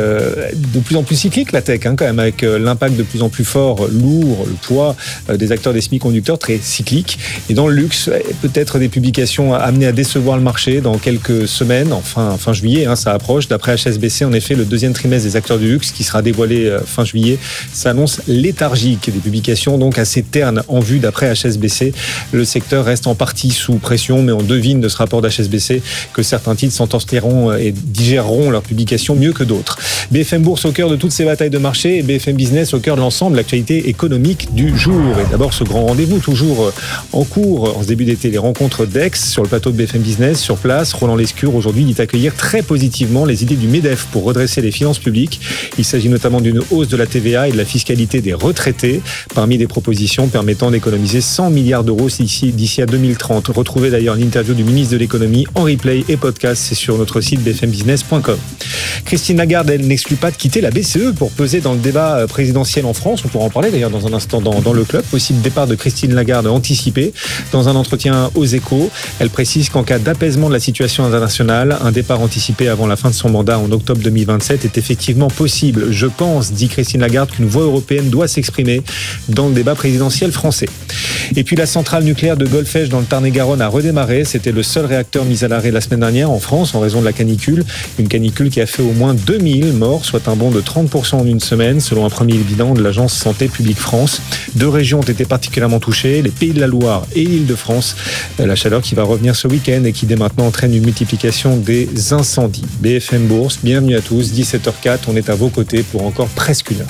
de plus en plus cyclique la tech, quand même, avec l'impact de plus en plus fort, lourd, le poids des acteurs des semi-conducteurs très cycliques. Et dans le luxe, peut-être des publications amenées à décevoir le marché dans quelques semaines, fin juillet, ça approche. D'après HSBC, en effet, le deuxième trimestre des acteurs du luxe qui sera dévoilé fin juillet s'annonce léthargique. Des publications donc assez ternes en vue d'après HSBC. Le secteur reste en partie sous pression, mais on devine de ce rapport d'HSBC que certains titres s'entortilleront et digéreront leurs publications mieux que d'autres. BFM Bourse au cœur de toutes ces batailles de marché et BFM Business au cœur de l'ensemble de l'actualité économique du jour. Et d'abord ce grand rendez-vous toujours en cours en ce début d'été, les rencontres d'Aix sur le plateau de BFM Business. Sur place, Roland Lescure aujourd'hui dit accueillir très positivement les idées du MEDEF pour redresser les finances publiques. Il s'agit notamment d'une hausse de la TVA et de la fiscalité des retraités, parmi des propositions permettant d'économiser 100 milliards d'euros d'ici à 2030. Retrouvez d'ailleurs l'interview du ministre service de l'économie en replay et podcast. C'est sur notre site bfmbusiness.com. Christine Lagarde, elle n'exclut pas de quitter la BCE pour peser dans le débat présidentiel en France. On pourra en parler d'ailleurs dans un instant dans le club. Possible départ de Christine Lagarde anticipé. Dans un entretien aux Échos, elle précise qu'en cas d'apaisement de la situation internationale, un départ anticipé avant la fin de son mandat en octobre 2027 est effectivement possible. Je pense, dit Christine Lagarde, qu'une voix européenne doit s'exprimer dans le débat présidentiel français. Et puis la centrale nucléaire de Golfech dans le Tarn-et-Garonne a redémarré. C'était le seul réacteur mis à l'arrêt la semaine dernière en France en raison de la canicule. Une canicule qui a fait au moins 2000 morts, soit un bond de 30% en une semaine, selon un premier bilan de l'agence Santé publique France. 2 régions ont été particulièrement touchées, les Pays de la Loire et l'Île-de-France. La chaleur qui va revenir ce week-end et qui dès maintenant entraîne une multiplication des incendies. BFM Bourse, bienvenue à tous, 17h04, on est à vos côtés pour encore presque une heure.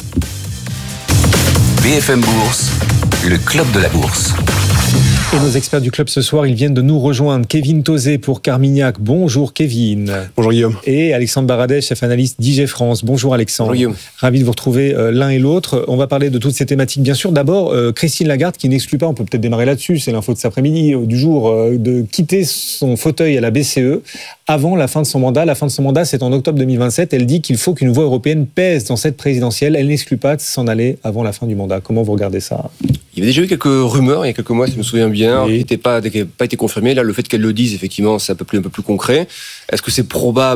BFM Bourse, le club de la bourse. Et nos experts du club ce soir, ils viennent de nous rejoindre. Kevin Tauzet pour Carmignac. Bonjour Kevin. Bonjour Guillaume. Et Alexandre Baradez, chef analyste d'IG France. Bonjour Alexandre. Bonjour Guillaume. Ravi de vous retrouver l'un et l'autre. On va parler de toutes ces thématiques bien sûr. D'abord, Christine Lagarde qui n'exclut pas, on peut peut-être démarrer là-dessus, c'est l'info de cet après-midi, du jour, de quitter son fauteuil à la BCE avant la fin de son mandat. La fin de son mandat, c'est en octobre 2027. Elle dit qu'il faut qu'une voix européenne pèse dans cette présidentielle. Elle n'exclut pas de s'en aller avant la fin du mandat. Comment vous regardez ça ? Il y avait déjà eu quelques rumeurs il y a quelques mois, si je me souviens bien, qui n'avaient pas été confirmées. Là, le fait qu'elle le dise, effectivement, c'est un peu plus concret. Est-ce que c'est probable ?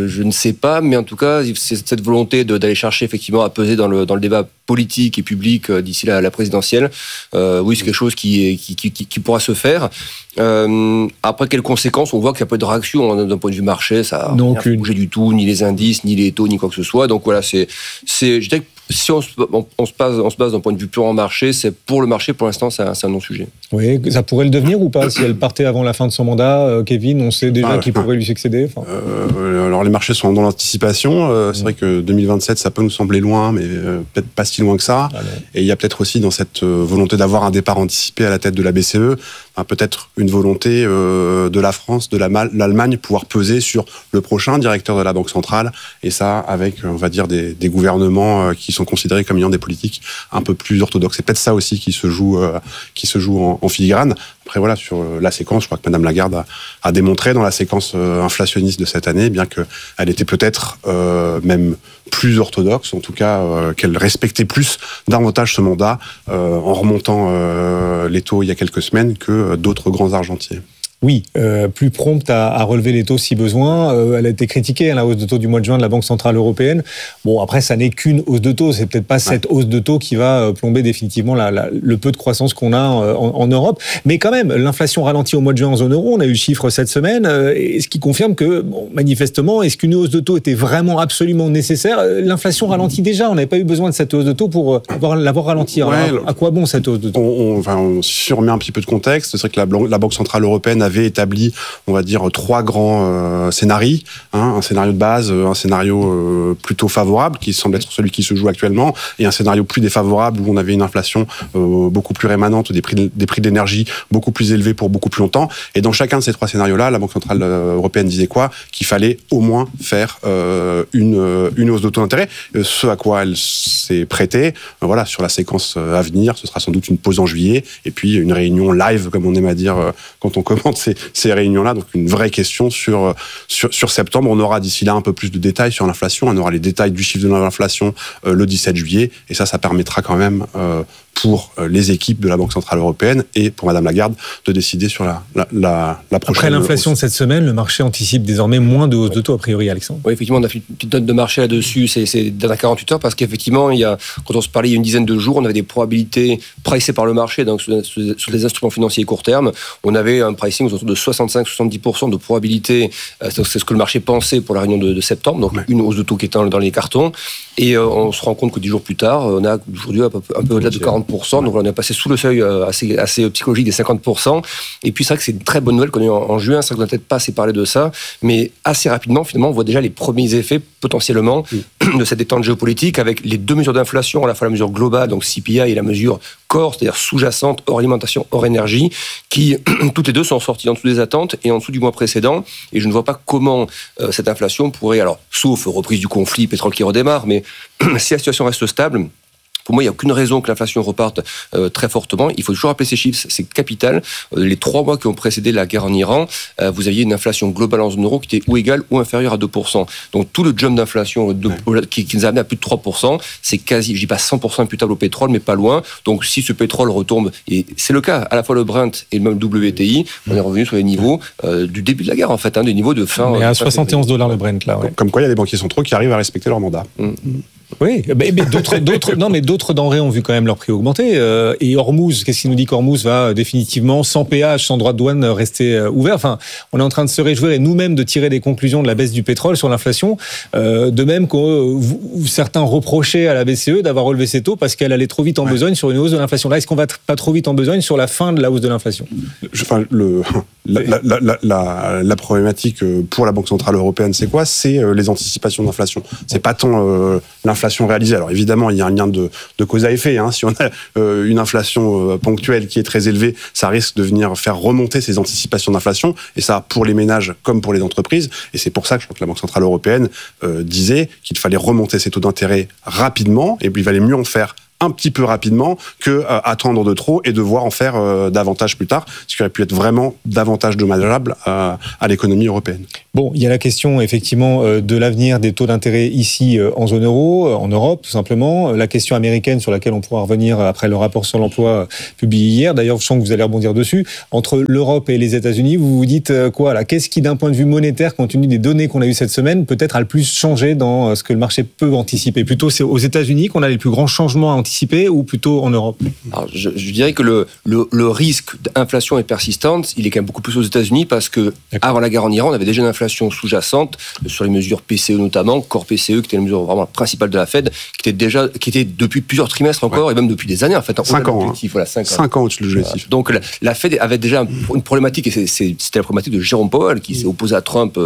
Je ne sais pas, mais en tout cas, c'est cette volonté d'aller chercher effectivement à peser dans le débat politique et public d'ici la présidentielle. Oui, c'est quelque chose qui pourra se faire. Après, quelles conséquences ? On voit qu'il n'y a pas de réaction d'un point de vue marché, ça n'a rien fait bouger du tout, ni les indices, ni les taux, ni quoi que ce soit. Donc voilà, je dirais que si on se base d'un point de vue purement marché, c'est pour le marché, pour l'instant, c'est un non-sujet. Oui, ça pourrait le devenir ou pas ? Si elle partait avant la fin de son mandat, Kevin, on sait déjà qui pourrait lui succéder. Alors les marchés sont dans l'anticipation. C'est vrai que 2027, ça peut nous sembler loin, mais peut-être pas si loin que ça. Et il y a peut-être aussi dans cette volonté d'avoir un départ anticipé à la tête de la BCE, peut-être une volonté de la France, de l'Allemagne, pouvoir peser sur le prochain directeur de la Banque centrale. Et ça, avec, on va dire, des gouvernements qui sont considérés comme ayant des politiques un peu plus orthodoxes. C'est peut-être ça aussi qui se joue en filigrane. Après, voilà, sur la séquence, je crois que Mme Lagarde a démontré dans la séquence inflationniste de cette année, bien qu'elle était peut-être même plus orthodoxe, en tout cas qu'elle respectait plus davantage ce mandat en remontant les taux il y a quelques semaines que d'autres grands argentiers. Oui, plus prompte à relever les taux si besoin. Elle a été critiquée, la hausse de taux du mois de juin de la Banque Centrale Européenne. Bon, après, ça n'est qu'une hausse de taux. C'est peut-être pas cette hausse de taux qui va plomber définitivement le peu de croissance qu'on a en Europe. Mais quand même, l'inflation ralentit au mois de juin en zone euro. On a eu le chiffre cette semaine, ce qui confirme que, manifestement, est-ce qu'une hausse de taux était vraiment absolument nécessaire ? L'inflation ralentit déjà. On n'avait pas eu besoin de cette hausse de taux pour l'avoir ralenti. Alors, à quoi bon cette hausse de taux ? On surmet un petit peu de contexte. C'est vrai que la Banque Centrale Européenne avait établi, on va dire, 3 grands scénarios. Un scénario de base, un scénario plutôt favorable, qui semble être celui qui se joue actuellement, et un scénario plus défavorable, où on avait une inflation beaucoup plus rémanente, des prix de l'énergie beaucoup plus élevés pour beaucoup plus longtemps. Et dans chacun de ces 3 scénarios-là, la Banque Centrale Européenne disait quoi ? Qu'il fallait au moins faire une hausse de taux d'intérêt, ce à quoi elle s'est prêtée. Voilà, sur la séquence à venir, ce sera sans doute une pause en juillet, et puis une réunion live, comme on aime à dire quand on commente ces réunions-là. Donc une vraie question sur septembre. On aura d'ici là un peu plus de détails sur l'inflation. On aura les détails du chiffre de l'inflation le 17 juillet. Et ça permettra quand même pour les équipes de la Banque Centrale Européenne et pour Mme Lagarde de décider sur la prochaine. Après l'inflation de cette semaine, le marché anticipe désormais moins de hausse de taux, a priori, Alexandre. Oui, effectivement, on a fait une petite note de marché là-dessus ces dernières 48 heures parce qu'effectivement, quand on se parlait il y a une dizaine de jours, on avait des probabilités pricées par le marché, donc sur des instruments financiers court terme. On avait un pricing autour de 65-70% de probabilité. C'est ce que le marché pensait pour la réunion de septembre, donc une hausse de taux qui est dans les cartons. Et on se rend compte que 10 jours plus tard, on a aujourd'hui un peu au-delà de 40%. Donc on est passé sous le seuil assez psychologique des 50%. Et puis c'est vrai que c'est une très bonne nouvelle qu'on a eu en juin. C'est vrai qu'on n'a peut-être pas assez parlé de ça. Mais assez rapidement, finalement, on voit déjà les premiers effets potentiellement de cette détente géopolitique avec les 2 mesures d'inflation, à la fois la mesure globale, donc CPI, et la mesure core, c'est-à-dire sous-jacente, hors alimentation, hors énergie, qui toutes les deux sont sorties en dessous des attentes et en dessous du mois précédent. Et je ne vois pas comment cette inflation pourrait, alors sauf reprise du conflit, pétrole qui redémarre, mais si la situation reste stable, Pour moi, il n'y a aucune raison que l'inflation reparte très fortement. Il faut toujours rappeler ces chiffres, c'est capital. Les 3 mois qui ont précédé la guerre en Iran, vous aviez une inflation globale en zone euro qui était ou égale ou inférieure à 2%. Donc tout le jump d'inflation qui nous a amené à plus de 3%, c'est quasi, je dis pas 100% imputable au pétrole, mais pas loin. Donc si ce pétrole retombe, et c'est le cas, à la fois le Brent et le même WTI, on est revenu sur les niveaux du début de la guerre, en fait, des niveaux de fin. Mais à $71 le Brent, là. Ouais. Comme quoi, il y a des banquiers centraux qui arrivent à respecter leur mandat. Oui, mais d'autres denrées ont vu quand même leur prix augmenter. Et Hormuz, qu'est-ce qu'il nous dit qu'Hormuz va définitivement, sans péage, sans droit de douane, rester ouvert. Enfin, on est en train de se réjouir et nous-mêmes de tirer des conclusions de la baisse du pétrole sur l'inflation. De même que certains reprochaient à la BCE d'avoir relevé ses taux parce qu'elle allait trop vite en besogne sur une hausse de l'inflation. Là, est-ce qu'on va pas trop vite en besogne sur la fin de la hausse de l'inflation ? La problématique pour la Banque Centrale Européenne, c'est quoi ? C'est les anticipations d'inflation. C'est pas tant l'inflation réalisée. Alors évidemment, il y a un lien de cause à effet. Si on a une inflation ponctuelle qui est très élevée, ça risque de venir faire remonter ces anticipations d'inflation. Et ça, pour les ménages comme pour les entreprises. Et c'est pour ça que je crois que la Banque Centrale Européenne disait qu'il fallait remonter ces taux d'intérêt rapidement. Et puis il valait mieux en faire un petit peu rapidement que attendre de trop et devoir en faire davantage plus tard, ce qui aurait pu être vraiment davantage dommageable à l'économie européenne. Bon, il y a la question effectivement de l'avenir des taux d'intérêt ici en zone euro, en Europe tout simplement. La question américaine sur laquelle on pourra revenir après le rapport sur l'emploi publié hier. D'ailleurs, je sens que vous allez rebondir dessus. Entre l'Europe et les États-Unis, vous vous dites quoi là ? Qu'est-ce qui, d'un point de vue monétaire, compte tenu des données qu'on a eues cette semaine, peut-être a le plus changé dans ce que le marché peut anticiper ? Plutôt c'est aux États-Unis qu'on a les plus grands changements à anticiper ou plutôt en Europe ? Alors, je dirais que le risque d'inflation est persistante. Il est quand même beaucoup plus aux États-Unis parce que avant la guerre en Iran, on avait déjà une inflation sous-jacente sur les mesures PCE notamment, Core PCE qui était la mesure vraiment principale de la Fed, qui était depuis plusieurs trimestres encore et même depuis des années en fait. 5 ans. Voilà, 5 ans au-dessus de l'objectif. Donc la Fed avait déjà une problématique et c'était la problématique de Jérôme Powell qui s'est opposé à Trump.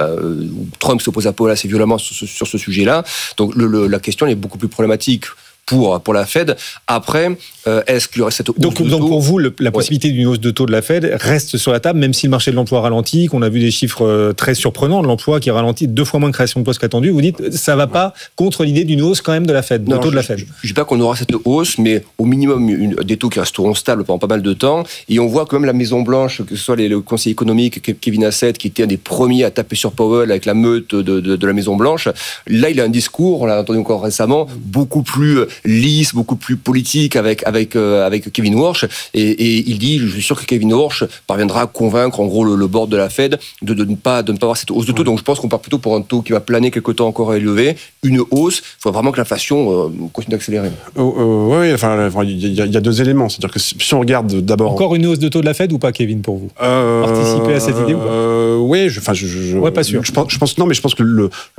Trump s'est opposé à Powell assez violemment sur ce sujet-là. Donc la question est beaucoup plus problématique pour la Fed. Après, est-ce qu'il y aurait cette hausse de taux ? Donc pour vous, la possibilité d'une hausse de taux de la Fed reste sur la table, même si le marché de l'emploi ralentit, qu'on a vu des chiffres très surprenants de l'emploi qui ralentit 2 fois moins de création de postes qu'attendu. Vous dites, ça va pas contre l'idée d'une hausse quand même de la Fed, de taux de la Fed. Je dis pas qu'on aura cette hausse, mais au minimum des taux qui resteront stables pendant pas mal de temps. Et on voit quand même la Maison Blanche, que ce soit le conseiller économique Kevin Hassett, qui était un des premiers à taper sur Powell avec la meute de la Maison Blanche. Là, il a un discours, on l'a entendu encore récemment, beaucoup plus lisse, beaucoup plus politique avec Kevin Warsh, et il dit, je suis sûr que Kevin Warsh parviendra à convaincre en gros le board de la Fed de ne pas avoir cette hausse de taux. Donc je pense qu'on part plutôt pour un taux qui va planer quelque temps encore élevé, une hausse. Il faut vraiment que l'inflation continue d'accélérer. Oui, enfin il y a 2 éléments, c'est-à-dire que si on regarde d'abord encore une hausse de taux de la Fed ou pas, Kevin, pour vous participer à cette idée ou pas? Oui, pas sûr. Je pense que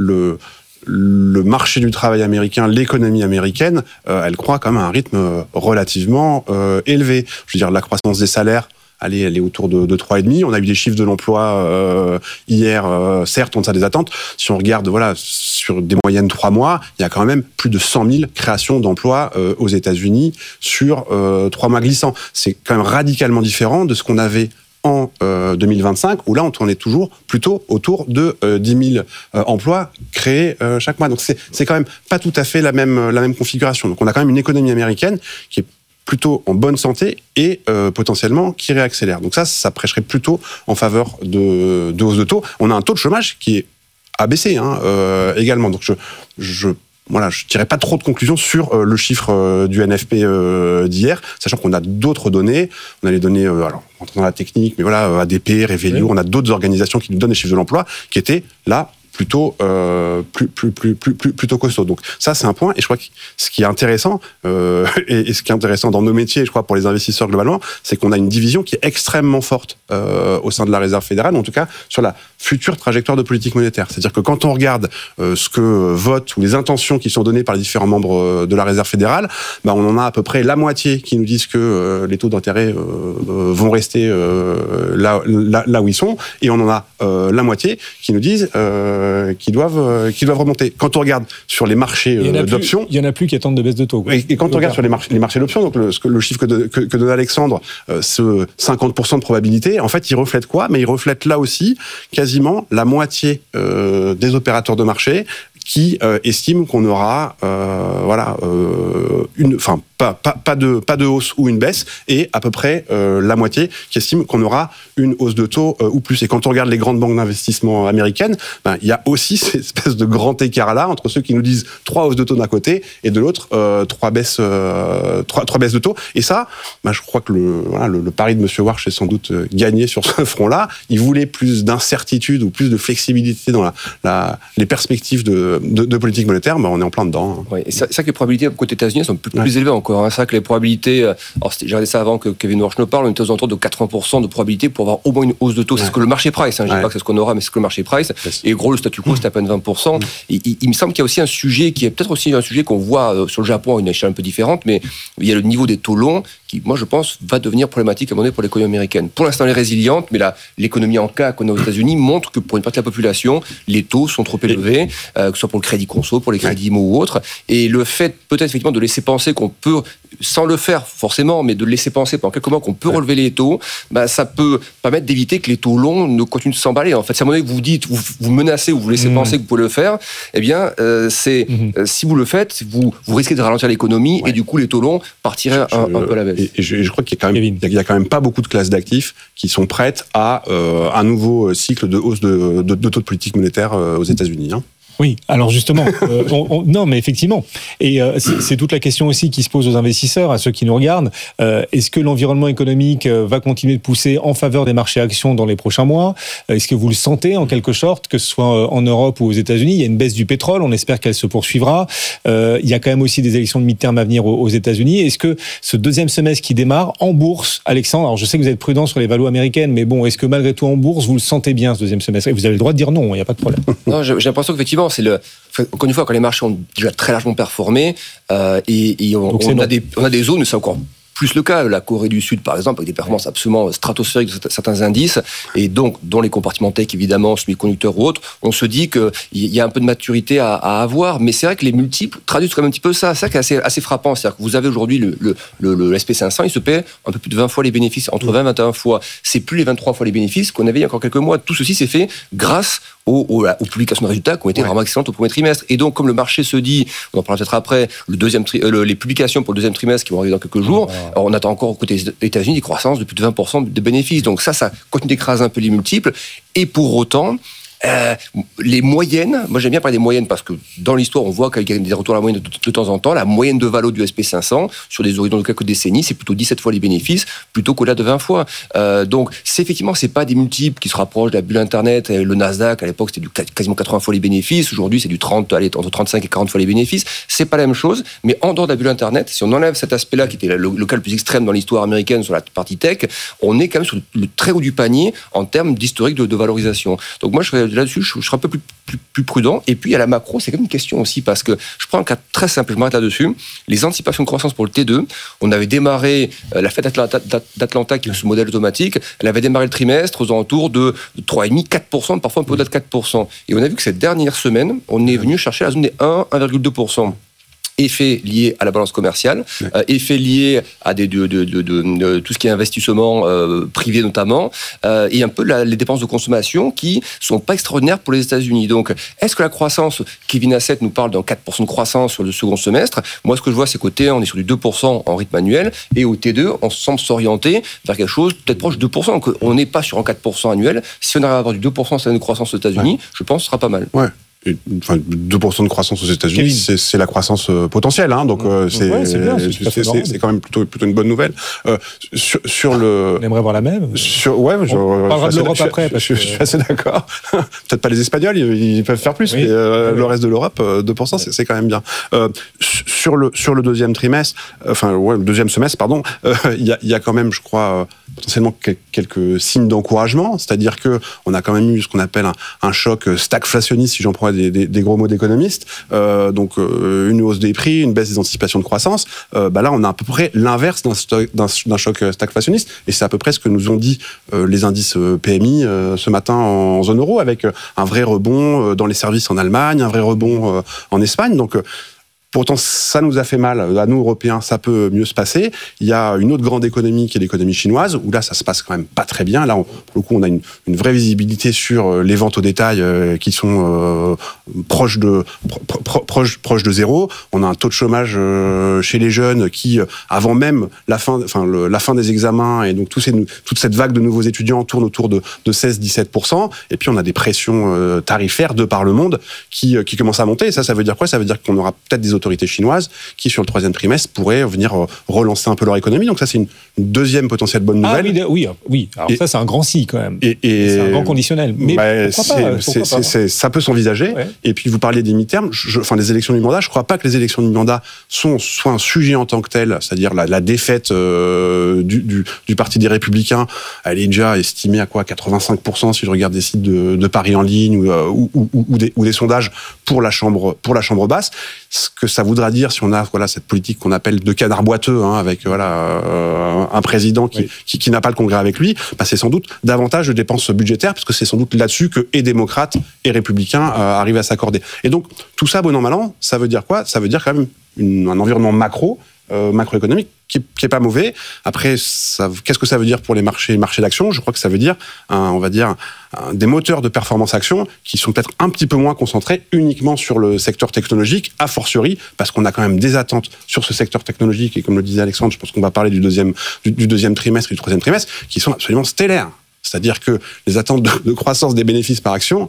le marché du travail américain, l'économie américaine, elle croît quand même à un rythme relativement élevé. Je veux dire, la croissance des salaires, elle est autour de 3,5. On a eu des chiffres de l'emploi hier, certes, en deçà des attentes. Si on regarde sur des moyennes 3 mois, il y a quand même plus de 100 000 créations d'emplois aux États-Unis sur 3 mois glissants. C'est quand même radicalement différent de ce qu'on avait en 2025, où là on tournait toujours plutôt autour de 10 000 emplois créés chaque mois. Donc c'est quand même pas tout à fait la même configuration. Donc on a quand même une économie américaine qui est plutôt en bonne santé et potentiellement qui réaccélère. Donc ça prêcherait plutôt en faveur de hausse de taux. On a un taux de chômage qui est abaissé également. Donc je dirais pas trop de conclusions sur le chiffre du NFP d'hier, sachant qu'on a d'autres données. On a les données, alors on rentre dans la technique, mais ADP, Revelio, on a d'autres organisations qui nous donnent les chiffres de l'emploi qui étaient là plutôt costaud. Donc ça, c'est un point. Et je crois que ce qui est intéressant, et ce qui est intéressant dans nos métiers, je crois pour les investisseurs globalement, c'est qu'on a une division qui est extrêmement forte au sein de la Réserve fédérale, en tout cas sur la future trajectoire de politique monétaire. C'est-à-dire que quand on regarde ce que votent ou les intentions qui sont données par les différents membres de la Réserve fédérale, on en a à peu près la moitié qui nous disent que les taux d'intérêt vont rester là où ils sont, et on en a la moitié qui nous disent qui doivent remonter. Quand on regarde sur les marchés d'options, il y en a plus qui attendent de baisse de taux. Et quand on regarde sur les marchés d'options, donc le chiffre que donne Alexandre, ce 50% de probabilité, en fait, il reflète quoi ? Mais il reflète là aussi quasiment la moitié des opérateurs de marché qui estiment qu'on aura pas de hausse ou une baisse, et à peu près la moitié qui estime qu'on aura une hausse de taux ou plus. Et quand on regarde les grandes banques d'investissement américaines, il y a aussi cette espèce de grand écart-là entre ceux qui nous disent 3 hausses de taux d'un côté et de l'autre 3 baisses de taux. Et ça, je crois que le pari de M. Warsh est sans doute gagné sur ce front-là. Il voulait plus d'incertitude ou plus de flexibilité dans les perspectives de politique monétaire. On est en plein dedans. Oui, et c'est ça que les probabilités côté États-Unis sont plus élevées encore. C'est ça que les probabilités, j'ai regardé ça avant que Kevin Warsh nous parle, on était aux alentours de 80% de probabilité pour avoir au moins une hausse de taux. C'est ce que le marché price. Je ne dis pas que c'est ce qu'on aura, mais c'est ce que le marché price. Et gros, le statu quo, c'est à peine 20%. Et il me semble qu'il y a aussi un sujet qui est peut-être aussi un sujet qu'on voit sur le Japon à une échelle un peu différente, mais il y a le niveau des taux longs qui, moi, je pense, va devenir problématique à un moment donné pour l'économie américaine. Pour l'instant, elle est résiliente, mais l'économie en cas qu'on a aux États-Unis montre que pour une partie de la population, les taux sont trop élevés, que ce soit pour le crédit conso, pour les crédits IMO ou autres. Et le fait, peut-être, effectivement, de laisser penser qu'on peut, sans le faire forcément, mais de laisser penser pendant quelques mois qu'on peut relever les taux, ça peut permettre d'éviter que les taux longs ne continuent de s'emballer. En fait, c'est à un moment donné que vous dites, vous menacez ou vous laissez penser que vous pouvez le faire, eh bien, si vous le faites, vous risquez de ralentir l'économie et du coup, les taux longs partiraient un peu à la baisse. Et je crois qu'il y a quand même pas beaucoup de classes d'actifs qui sont prêtes à un nouveau cycle de hausse de taux de politique monétaire aux États-Unis. Oui, alors justement, non, mais effectivement, et c'est toute la question aussi qui se pose aux investisseurs, à ceux qui nous regardent. Est-ce que l'environnement économique va continuer de pousser en faveur des marchés actions dans les prochains mois ? Est-ce que vous le sentez en quelque sorte, que ce soit en Europe ou aux États-Unis ? Il y a une baisse du pétrole, on espère qu'elle se poursuivra. Il y a quand même aussi des élections de mi-terme à venir aux États-Unis. Est-ce que ce deuxième semestre qui démarre en bourse, Alexandre, alors je sais que vous êtes prudent sur les valeurs américaines, mais bon, est-ce que malgré tout en bourse, vous le sentez bien ce deuxième semestre ? Et vous avez le droit de dire non, il n'y a pas de problème. Non, j'ai l'impression qu'effectivement, encore une fois, quand les marchés ont déjà très largement performé, et on a des zones où c'est encore plus le cas. La Corée du Sud, par exemple, avec des performances absolument stratosphériques de certains indices, et donc, dont les compartiments tech, évidemment, semi-conducteurs ou autres, on se dit qu'il y a un peu de maturité à avoir, mais c'est vrai que les multiples traduisent quand même un petit peu ça. C'est ça qui est assez frappant. C'est-à-dire que vous avez aujourd'hui le SP500, il se paie un peu plus de 20 fois les bénéfices, entre 20 et 21 fois. C'est plus les 23 fois les bénéfices qu'on avait il y a encore quelques mois. Tout ceci s'est fait grâce aux publications de résultats qui ont été vraiment excellentes au premier trimestre. Et donc, comme le marché se dit, on en parlera peut-être après, les publications pour le deuxième trimestre qui vont arriver dans quelques jours, on attend encore côté États-Unis des croissances de plus de 20% de bénéfices. Donc ça continue d'écraser un peu les multiples. Et pour autant, les moyennes, moi j'aime bien parler des moyennes parce que dans l'histoire on voit qu'il y a des retours à la moyenne de temps en temps. La moyenne de valo du SP500 sur des horizons de quelques décennies, c'est plutôt 17 fois les bénéfices plutôt qu'au-delà de 20 fois. Donc effectivement, c'est pas des multiples qui se rapprochent de la bulle Internet. Le Nasdaq à l'époque c'était quasiment 80 fois les bénéfices. Aujourd'hui c'est du entre 35 et 40 fois les bénéfices. C'est pas la même chose, mais en dehors de la bulle Internet, si on enlève cet aspect-là qui était le cas le plus extrême dans l'histoire américaine sur la partie tech, on est quand même sur le très haut du panier en termes d'historique de valorisation. Donc moi là-dessus, je serai un peu plus prudent. Et puis, à la macro, c'est quand même une question aussi, parce que je prends un cas très simple, je m'arrête là-dessus. Les anticipations de croissance pour le T2, on avait démarré la Fed d'Atlanta, qui est ce modèle automatique, elle avait démarré le trimestre aux alentours de 3,5%, 4%, parfois un peu au-delà de 4%. Et on a vu que cette dernière semaine, on est venu chercher la zone des 1,2%. Effet lié à la balance commerciale, effet lié à tout ce qui est investissement privé notamment, et un peu les dépenses de consommation qui sont pas extraordinaires pour les États-Unis. Donc, est-ce que la croissance, Kevin Hassett nous parle d'un 4% de croissance sur le second semestre. Moi, ce que je vois, c'est qu'au T1, on est sur du 2% en rythme annuel, et au T2, on semble s'orienter vers quelque chose peut-être proche de 2%. Donc, on n'est pas sur un 4% annuel. Si on arrive à avoir du 2% cette année de croissance aux États-Unis, je pense que ce sera pas mal. Ouais. 2% de croissance aux États-Unis, c'est la croissance potentielle, donc c'est quand même plutôt une bonne nouvelle. Sur le, on aimerait voir la même. On parlera de l'Europe après. Je suis assez d'accord. Peut-être pas les Espagnols, ils peuvent faire plus, mais le reste de l'Europe, 2%, c'est quand même bien. Sur le deuxième trimestre, le deuxième semestre, pardon, il y a quand même, je crois, potentiellement quelques signes d'encouragement, c'est-à-dire que on a quand même eu ce qu'on appelle un choc stagflationniste, si j'en prends des gros mots d'économistes, donc une hausse des prix, une baisse des anticipations de croissance. Là, on a à peu près l'inverse d'un choc stagflationniste, et c'est à peu près ce que nous ont dit les indices PMI ce matin en zone euro, avec un vrai rebond dans les services en Allemagne, un vrai rebond en Espagne. Donc Pourtant, ça nous a fait mal. À nous, Européens, ça peut mieux se passer. Il y a une autre grande économie qui est l'économie chinoise, où là, ça se passe quand même pas très bien. Là, pour le coup, on a une vraie visibilité sur les ventes au détail qui sont proches de zéro. On a un taux de chômage chez les jeunes qui, avant même la fin des examens, et donc toute cette vague de nouveaux étudiants tourne autour de 16-17%. Et puis, on a des pressions tarifaires de par le monde qui commencent à monter. Et ça veut dire quoi? Ça veut dire qu'on aura peut-être des autorités chinoises qui, sur le 3e trimestre, pourraient venir relancer un peu leur économie. Donc ça, c'est une deuxième potentielle bonne nouvelle. Oui. Alors ça, c'est un grand si, quand même. C'est un grand conditionnel. Mais pourquoi pas, ça peut s'envisager. Ouais. Et puis, vous parliez des mi-termes, des élections du mandat. Je ne crois pas que les élections du mandat soient un sujet en tant que tel, c'est-à-dire la défaite du Parti des Républicains. Elle est déjà estimée à quoi? 85%, si je regarde des sites de paris en ligne ou des sondages pour la chambre basse. Ce que ça voudra dire si on a cette politique qu'on appelle de canard boiteux, avec un président qui n'a pas le Congrès avec lui, c'est sans doute davantage de dépenses budgétaires, parce que c'est sans doute là-dessus que et démocrates et républicains arrivent à s'accorder. Et donc tout ça, bon an mal an, ça veut dire quoi? Ça veut dire quand même un environnement macroéconomique qui est pas mauvais. Après, qu'est-ce que ça veut dire pour les marchés d'actions? Je crois que ça veut dire, des moteurs de performance action qui sont peut-être un petit peu moins concentrés uniquement sur le secteur technologique, a fortiori, parce qu'on a quand même des attentes sur ce secteur technologique, et comme le disait Alexandre, je pense qu'on va parler du deuxième trimestre et du 3e trimestre, qui sont absolument stellaires. C'est-à-dire que les attentes de croissance des bénéfices par action,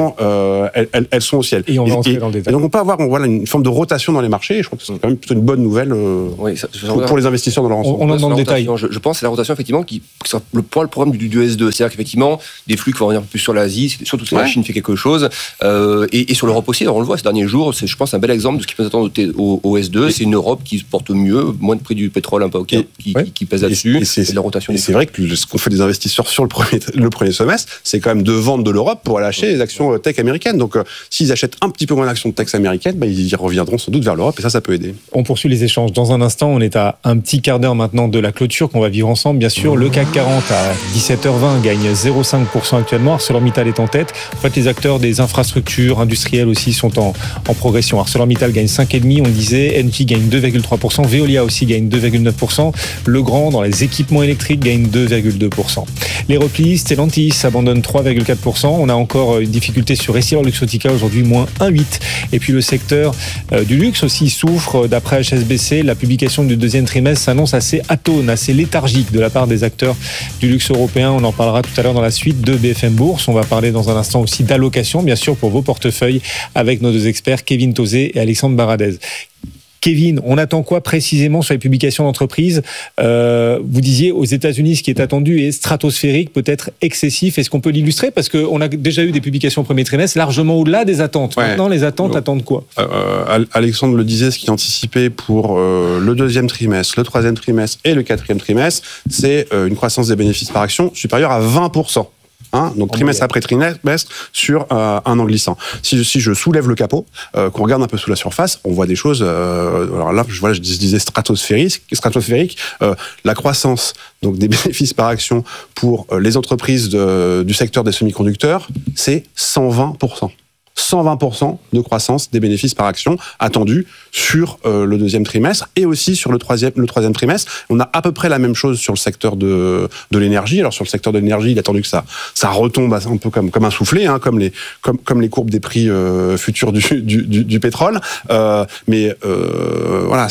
elles sont au ciel. Et on va entrer dans le détail. Et donc on peut avoir une forme de rotation dans les marchés, et je crois que c'est quand même plutôt une bonne nouvelle pour les investisseurs dans leur ensemble. On entre dans le détail. Je pense que c'est la rotation, effectivement, qui sera le problème du S2. C'est-à-dire qu'effectivement, des flux qui vont revenir plus sur l'Asie, surtout si la Chine fait quelque chose, et sur l'Europe aussi. Alors on le voit ces derniers jours, c'est, je pense, un bel exemple de ce qui peut nous attendre au S2. C'est une Europe qui se porte mieux, moins de prix du pétrole un peu qui pèse là-dessus, et de la rotation des flux. C'est vrai que ce qu'on fait des investisseurs sur le premier semestre, c'est quand même de vendre de l'Europe pour aller acheter les actions tech américaines. Donc, s'ils achètent un petit peu moins d'actions tech américaines, ils reviendront sans doute vers l'Europe, et ça peut aider. On poursuit les échanges. Dans un instant, on est à un petit quart d'heure maintenant de la clôture qu'on va vivre ensemble. Bien sûr, le CAC 40 à 17h20 gagne 0,5% actuellement. ArcelorMittal est en tête. En fait, les acteurs des infrastructures industrielles aussi sont en progression. ArcelorMittal gagne 5,5%, on le disait. Engie gagne 2,3%. Veolia aussi gagne 2,9%. Legrand, dans les équipements électriques, gagne 2,2%. Les replis, Stellantis abandonne 3,4%. On a encore une difficulté sur EssilorLuxottica, aujourd'hui moins 1,8%. Et puis le secteur du luxe aussi souffre. D'après HSBC, la publication du deuxième trimestre s'annonce assez atone, assez léthargique de la part des acteurs du luxe européen. On en parlera tout à l'heure dans la suite de BFM Bourse. On va parler dans un instant aussi d'allocation, bien sûr, pour vos portefeuilles, avec nos deux experts, Kevin Tauzé et Alexandre Baradez. Kevin, on attend quoi précisément sur les publications d'entreprise? Vous disiez aux États-Unis, ce qui est attendu est stratosphérique, peut-être excessif. Est-ce qu'on peut l'illustrer? Parce qu'on a déjà eu des publications au premier trimestre largement au-delà des attentes. Ouais. Maintenant, les attentes attendent quoi? Alexandre le disait, ce qui est anticipé pour le deuxième trimestre, le troisième trimestre et le quatrième trimestre, c'est une croissance des bénéfices par action supérieure à 20%. Donc trimestre après trimestre sur un an glissant. Si je soulève le capot, qu'on regarde un peu sous la surface, on voit des choses. Alors là, je disais stratosphérique. La croissance donc des bénéfices par action pour les entreprises du secteur des semi-conducteurs, c'est 120%. 120% de croissance des bénéfices par action attendus sur le deuxième trimestre et aussi sur le troisième trimestre. On a à peu près la même chose sur le secteur de l'énergie. Alors sur le secteur de l'énergie, il est attendu que ça retombe un peu comme un soufflet, comme les courbes des prix futurs du pétrole. Mais voilà,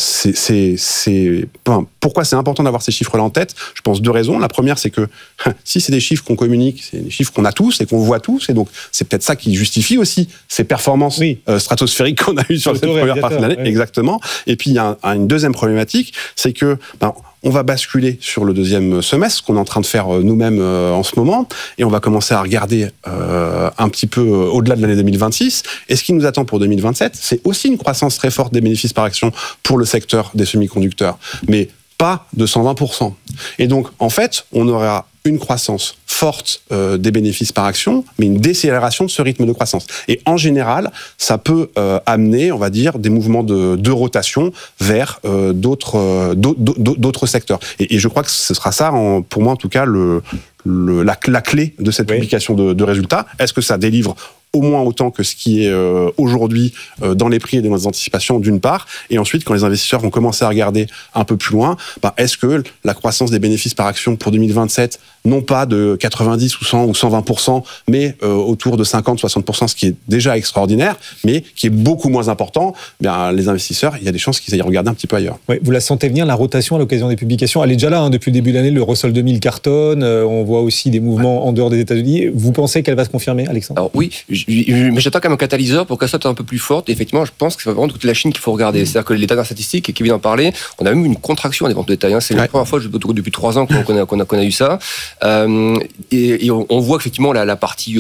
pourquoi c'est important d'avoir ces chiffres-là en tête? Je pense deux raisons. La première, c'est que si c'est des chiffres qu'on communique, c'est des chiffres qu'on a tous et qu'on voit tous, et donc c'est peut-être ça qui justifie aussi ces performances stratosphériques qu'on a eues sur cette première partie de l'année. Oui. Exactement. Et puis il y a une deuxième problématique, c'est que on va basculer sur le deuxième semestre, ce qu'on est en train de faire nous-mêmes en ce moment, et on va commencer à regarder un petit peu au-delà de l'année 2026. Et ce qui nous attend pour 2027, c'est aussi une croissance très forte des bénéfices par action pour le secteur des semi-conducteurs, mais pas de 120%. Et donc, en fait, on aura une croissance forte des bénéfices par action, mais une décélération de ce rythme de croissance. Et en général, ça peut amener, on va dire, des mouvements de rotation vers d'autres secteurs. Et je crois que ce sera ça, pour moi en tout cas, la clé de cette publication de résultats. Est-ce que ça délivre au moins autant que ce qui est aujourd'hui dans les prix et dans les anticipations d'une part, et ensuite quand les investisseurs vont commencer à regarder un peu plus loin, est-ce que la croissance des bénéfices par action pour 2027, non pas de 90 ou 100 ou 120%, mais autour de 50-60%, ce qui est déjà extraordinaire, mais qui est beaucoup moins important, les investisseurs, il y a des chances qu'ils aillent regarder un petit peu ailleurs. Oui, vous la sentez venir, la rotation à l'occasion des publications? Elle est déjà là, depuis le début de l'année, le Russell 2000 cartonne, on voit aussi des mouvements en dehors des États-Unis. Vous pensez qu'elle va se confirmer, Alexandre? Alors oui, mais j'attends quand même un catalyseur pour qu'elle soit un peu plus forte. Et effectivement, je pense que c'est vraiment toute la Chine qu'il faut regarder. C'est-à-dire que les dernières statistiques, et Kevin en parlait, on a même eu une contraction des ventes de détail. C'est la première fois depuis 3 ans qu'on a eu ça. Et on voit effectivement la partie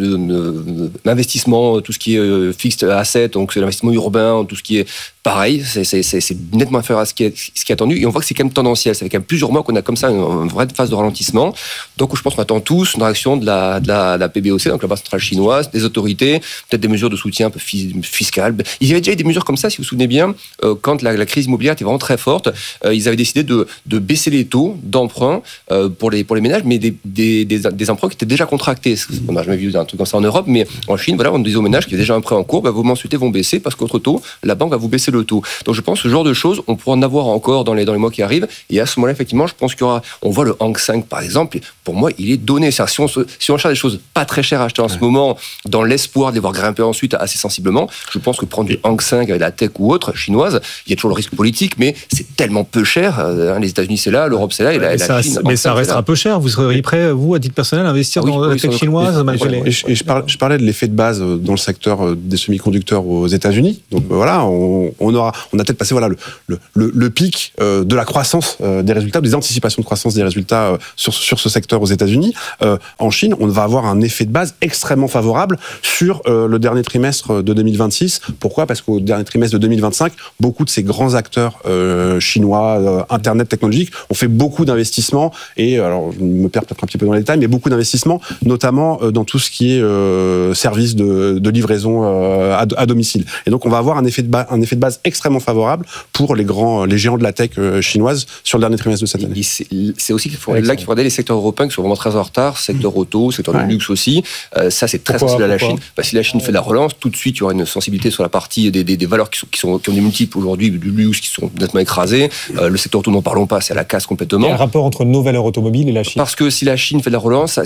investissement, tout ce qui est fixed asset, donc c'est l'investissement urbain, tout ce qui est pareil, c'est nettement inférieur à ce qui est attendu. Et on voit que c'est quand même tendanciel. Ça fait quand même plusieurs mois qu'on a comme ça une vraie phase de ralentissement. Donc je pense qu'on attend tous une réaction de la PBOC, donc la Banque centrale chinoise, des autorités, peut-être des mesures de soutien un peu fiscales. Il y avait déjà eu des mesures comme ça, si vous vous souvenez bien, quand la crise immobilière était vraiment très forte. Ils avaient décidé de baisser les taux d'emprunt pour les ménages, mais des emprunts qui étaient déjà contractés. On n'a jamais vu un truc comme ça en Europe, mais en Chine, on disait aux ménages qui avaient déjà un prêt en cours, vos mensualités vont baisser parce qu'autre taux, la banque va vous baisser le taux. Donc je pense que ce genre de choses, on pourra en avoir encore dans les mois qui arrivent. Et à ce moment-là, effectivement, je pense qu'il y aura. On voit le Hang Seng, par exemple. Pour moi, il est donné. Si on cherche des choses pas très chères à acheter en ce moment, dans l'espoir de les voir grimper ensuite assez sensiblement, je pense que prendre du Hang Seng avec la tech ou autre chinoise, il y a toujours le risque politique, mais c'est tellement peu cher. Les États-Unis c'est là, l'Europe c'est là, et la Chine. Mais ça restera peu cher. Vous seriez prêt, vous, à titre personnel, à investir dans la tech chinoise malgré les... Je parlais de l'effet de base dans le secteur des semi-conducteurs aux États-Unis. Donc voilà, on a peut-être passé le pic de la croissance des résultats, des anticipations de croissance des résultats sur ce secteur aux États-Unis. En Chine, on va avoir un effet de base extrêmement favorable sur le dernier trimestre de 2026. Pourquoi ? Parce qu'au dernier trimestre de 2025, beaucoup de ces grands acteurs chinois, Internet technologique, ont fait beaucoup d'investissements, et alors je me perds peut-être un petit peu dans les détails, mais beaucoup d'investissements, notamment dans tout ce qui est service de livraison à domicile. Et donc on va avoir un effet de base extrêmement favorable pour les géants de la tech chinoise sur le dernier trimestre de cette année. C'est aussi qu'il faut regarder les secteurs européens qui sont vraiment très en retard, secteur auto, secteur du luxe aussi. Ça, c'est très sensible à la Chine. Si la Chine fait de la relance, tout de suite, il y aura une sensibilité sur la partie des valeurs qui ont des multiples aujourd'hui, du luxe, qui sont nettement écrasées. Le secteur auto, n'en parlons pas, c'est à la casse complètement. Il y a un rapport entre nos valeurs automobiles et la Chine. Parce que si la Chine fait de la relance,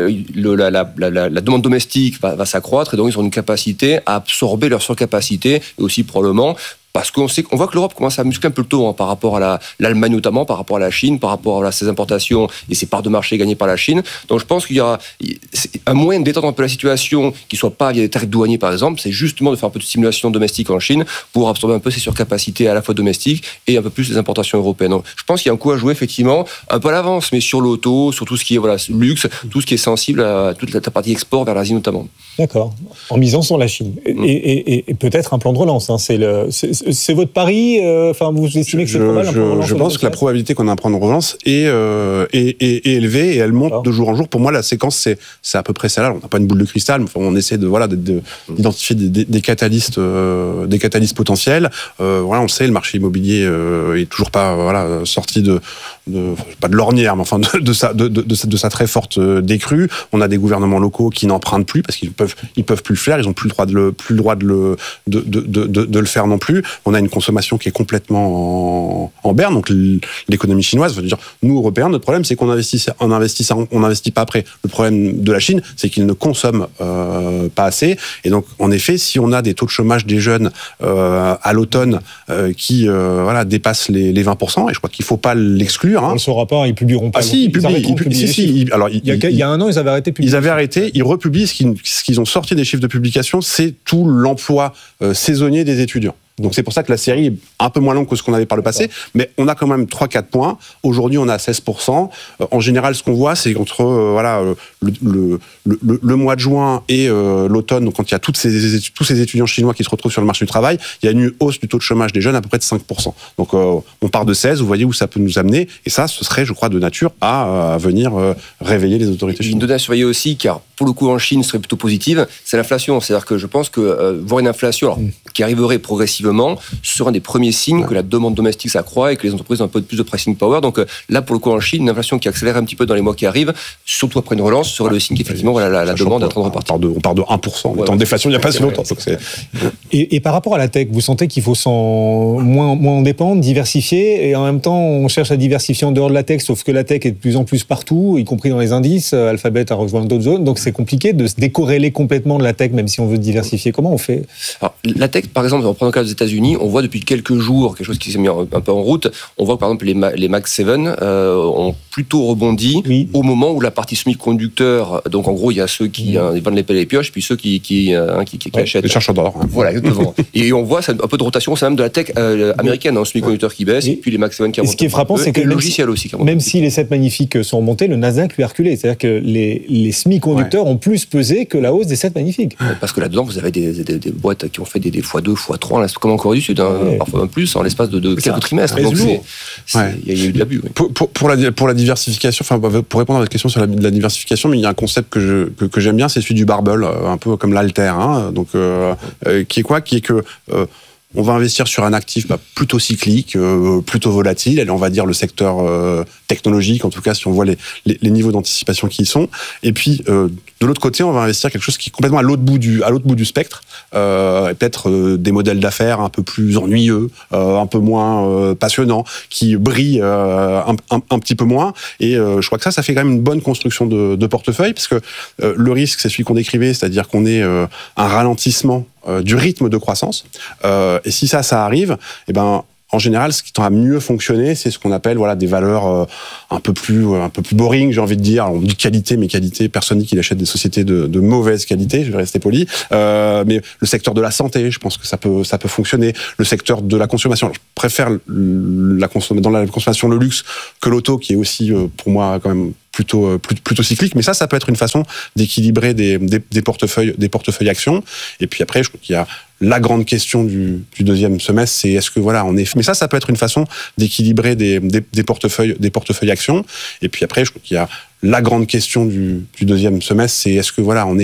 la demande domestique va s'accroître, et donc ils ont une capacité à absorber leur surcapacité, et aussi probablement parce qu'on voit que l'Europe commence à muscler un peu le taux par rapport à l'Allemagne notamment, par rapport à la Chine, par rapport à ses importations et ses parts de marché gagnées par la Chine. Donc je pense qu'il y a un moyen de détendre un peu la situation, qui ne soit pas via des tarifs douaniers par exemple, c'est justement de faire un peu de stimulation domestique en Chine pour absorber un peu ses surcapacités à la fois domestiques et un peu plus les importations européennes. Donc je pense qu'il y a un coup à jouer effectivement, un peu à l'avance, mais sur l'auto, sur tout ce qui est luxe, tout ce qui est sensible à toute la partie export vers l'Asie notamment. D'accord. En misant sur la Chine. Et peut-être un plan de relance. C'est votre pari. Vous estimez que c'est probable un plan de relance? Je pense que la probabilité qu'on ait un plan de relance est élevée, et elle monte de jour en jour. Pour moi, la séquence, c'est à peu près celle-là. On n'a pas une boule de cristal, mais on essaie d'identifier des catalystes potentiels. On sait, le marché immobilier est toujours pas sorti pas de l'ornière, mais enfin de sa très forte décrue. On a des gouvernements locaux qui n'empruntent plus parce qu'ils peuvent plus le faire. Ils ont plus le droit de le faire non plus. On a une consommation qui est complètement en berne. Donc l'économie chinoise, nous Européens, notre problème c'est qu'on n'investit pas après. Le problème de la Chine, c'est qu'ils ne consomment pas assez. Et donc en effet, si on a des taux de chômage des jeunes à l'automne qui dépassent les 20%, et je crois qu'il ne faut pas l'exclure. On ne le saura pas, ils publieront pas. Il y a un an, ils avaient arrêté de publier. Ils avaient arrêté, ils republient ce qu'ils ont sorti des chiffres de publication, c'est tout l'emploi saisonnier des étudiants. Donc c'est pour ça que la série est un peu moins longue que ce qu'on avait par le passé, mais on a quand même 3-4 points. Aujourd'hui, on a 16%. En général, ce qu'on voit, c'est qu'entre le mois de juin et l'automne, donc quand il y a tous ces étudiants chinois qui se retrouvent sur le marché du travail, il y a une hausse du taux de chômage des jeunes à peu près de 5%. Donc on part de 16, vous voyez où ça peut nous amener, et ça, ce serait, je crois, de nature à venir réveiller les autorités chinoises. Une donnée à surveiller aussi, car pour le coup en Chine serait plutôt positive, c'est l'inflation. C'est-à-dire que je pense que voir une inflation, alors qui arriverait progressivement sera un des premiers signes que la demande domestique s'accroît et que les entreprises ont un peu plus de pricing power. Donc là, pour le coup, en Chine, une inflation qui accélère un petit peu dans les mois qui arrivent, surtout après une relance, serait le signe qu'effectivement la demande est en train de repartir. On part de 1%. On est en déflation il n'y a pas si longtemps. Et par rapport à la tech, vous sentez qu'il faut moins en dépendre, diversifier, et en même temps, on cherche à diversifier en dehors de la tech, sauf que la tech est de plus en plus partout, y compris dans les indices. Alphabet a rejoint d'autres zones, donc c'est compliqué de se décorréler complètement de la tech, même si on veut diversifier. Comment on fait? Alors, la tech, par exemple, en prenant le cas des États-Unis, on voit depuis quelques jours quelque chose qui s'est mis un peu en route. On voit que, par exemple, les Mag 7 ont plutôt rebondi au moment où la partie semi-conducteur, donc en gros, il y a ceux qui vendent les pelles et les pioches, puis ceux qui achètent. Les chercheurs d'or. Voilà, exactement. Et on voit un peu de rotation, c'est même de la tech américaine, semi-conducteur qui baisse, et puis les Mag 7 qui remontent. Ce qui est frappant, c'est que le logiciel aussi. Même si les 7 magnifiques sont remontés, le Nasdaq lui a reculé. C'est-à-dire que les semi-conducteurs ont plus pesé que la hausse des 7 magnifiques. Parce que là-dedans, vous avez des boîtes qui ont fait des x2, x3, comme en Corée du Sud, parfois même plus, en l'espace de quelques trimestres. Donc il y a eu de l'abus. Pour la diversification, pour répondre à votre question sur la diversification, mais il y a un concept que j'aime bien, c'est celui du barbell, un peu comme l'alter, donc qui est quoi? Qui est que on va investir sur un actif plutôt cyclique, plutôt volatile, et on va dire le secteur technologique, en tout cas si on voit les niveaux d'anticipation qui y sont. Et puis de l'autre côté, on va investir quelque chose qui est complètement à l'autre bout du spectre, et peut-être des modèles d'affaires un peu plus ennuyeux, un peu moins passionnants, qui brillent un petit peu moins. Et je crois que ça fait quand même une bonne construction de portefeuille, parce que le risque, c'est celui qu'on décrivait, c'est-à-dire qu'on ait un ralentissement du rythme de croissance. Et si ça arrive, en général, ce qui tend à mieux fonctionner, c'est ce qu'on appelle des valeurs un peu plus boring, j'ai envie de dire. On dit qualité, mais qualité, personne dit qu'il achète des sociétés de mauvaise qualité, je vais rester poli. Mais le secteur de la santé, je pense que ça peut fonctionner. Le secteur de la consommation, je préfère dans la consommation le luxe que l'auto, qui est aussi pour moi quand même plutôt cyclique, mais ça peut être une façon d'équilibrer des portefeuilles actions. Et puis après, je crois qu'il y a la grande question du deuxième semestre, c'est est-ce que mais ça peut être une façon d'équilibrer des portefeuilles actions. Et puis après, je crois qu'il y a la grande question du deuxième semestre, c'est est-ce que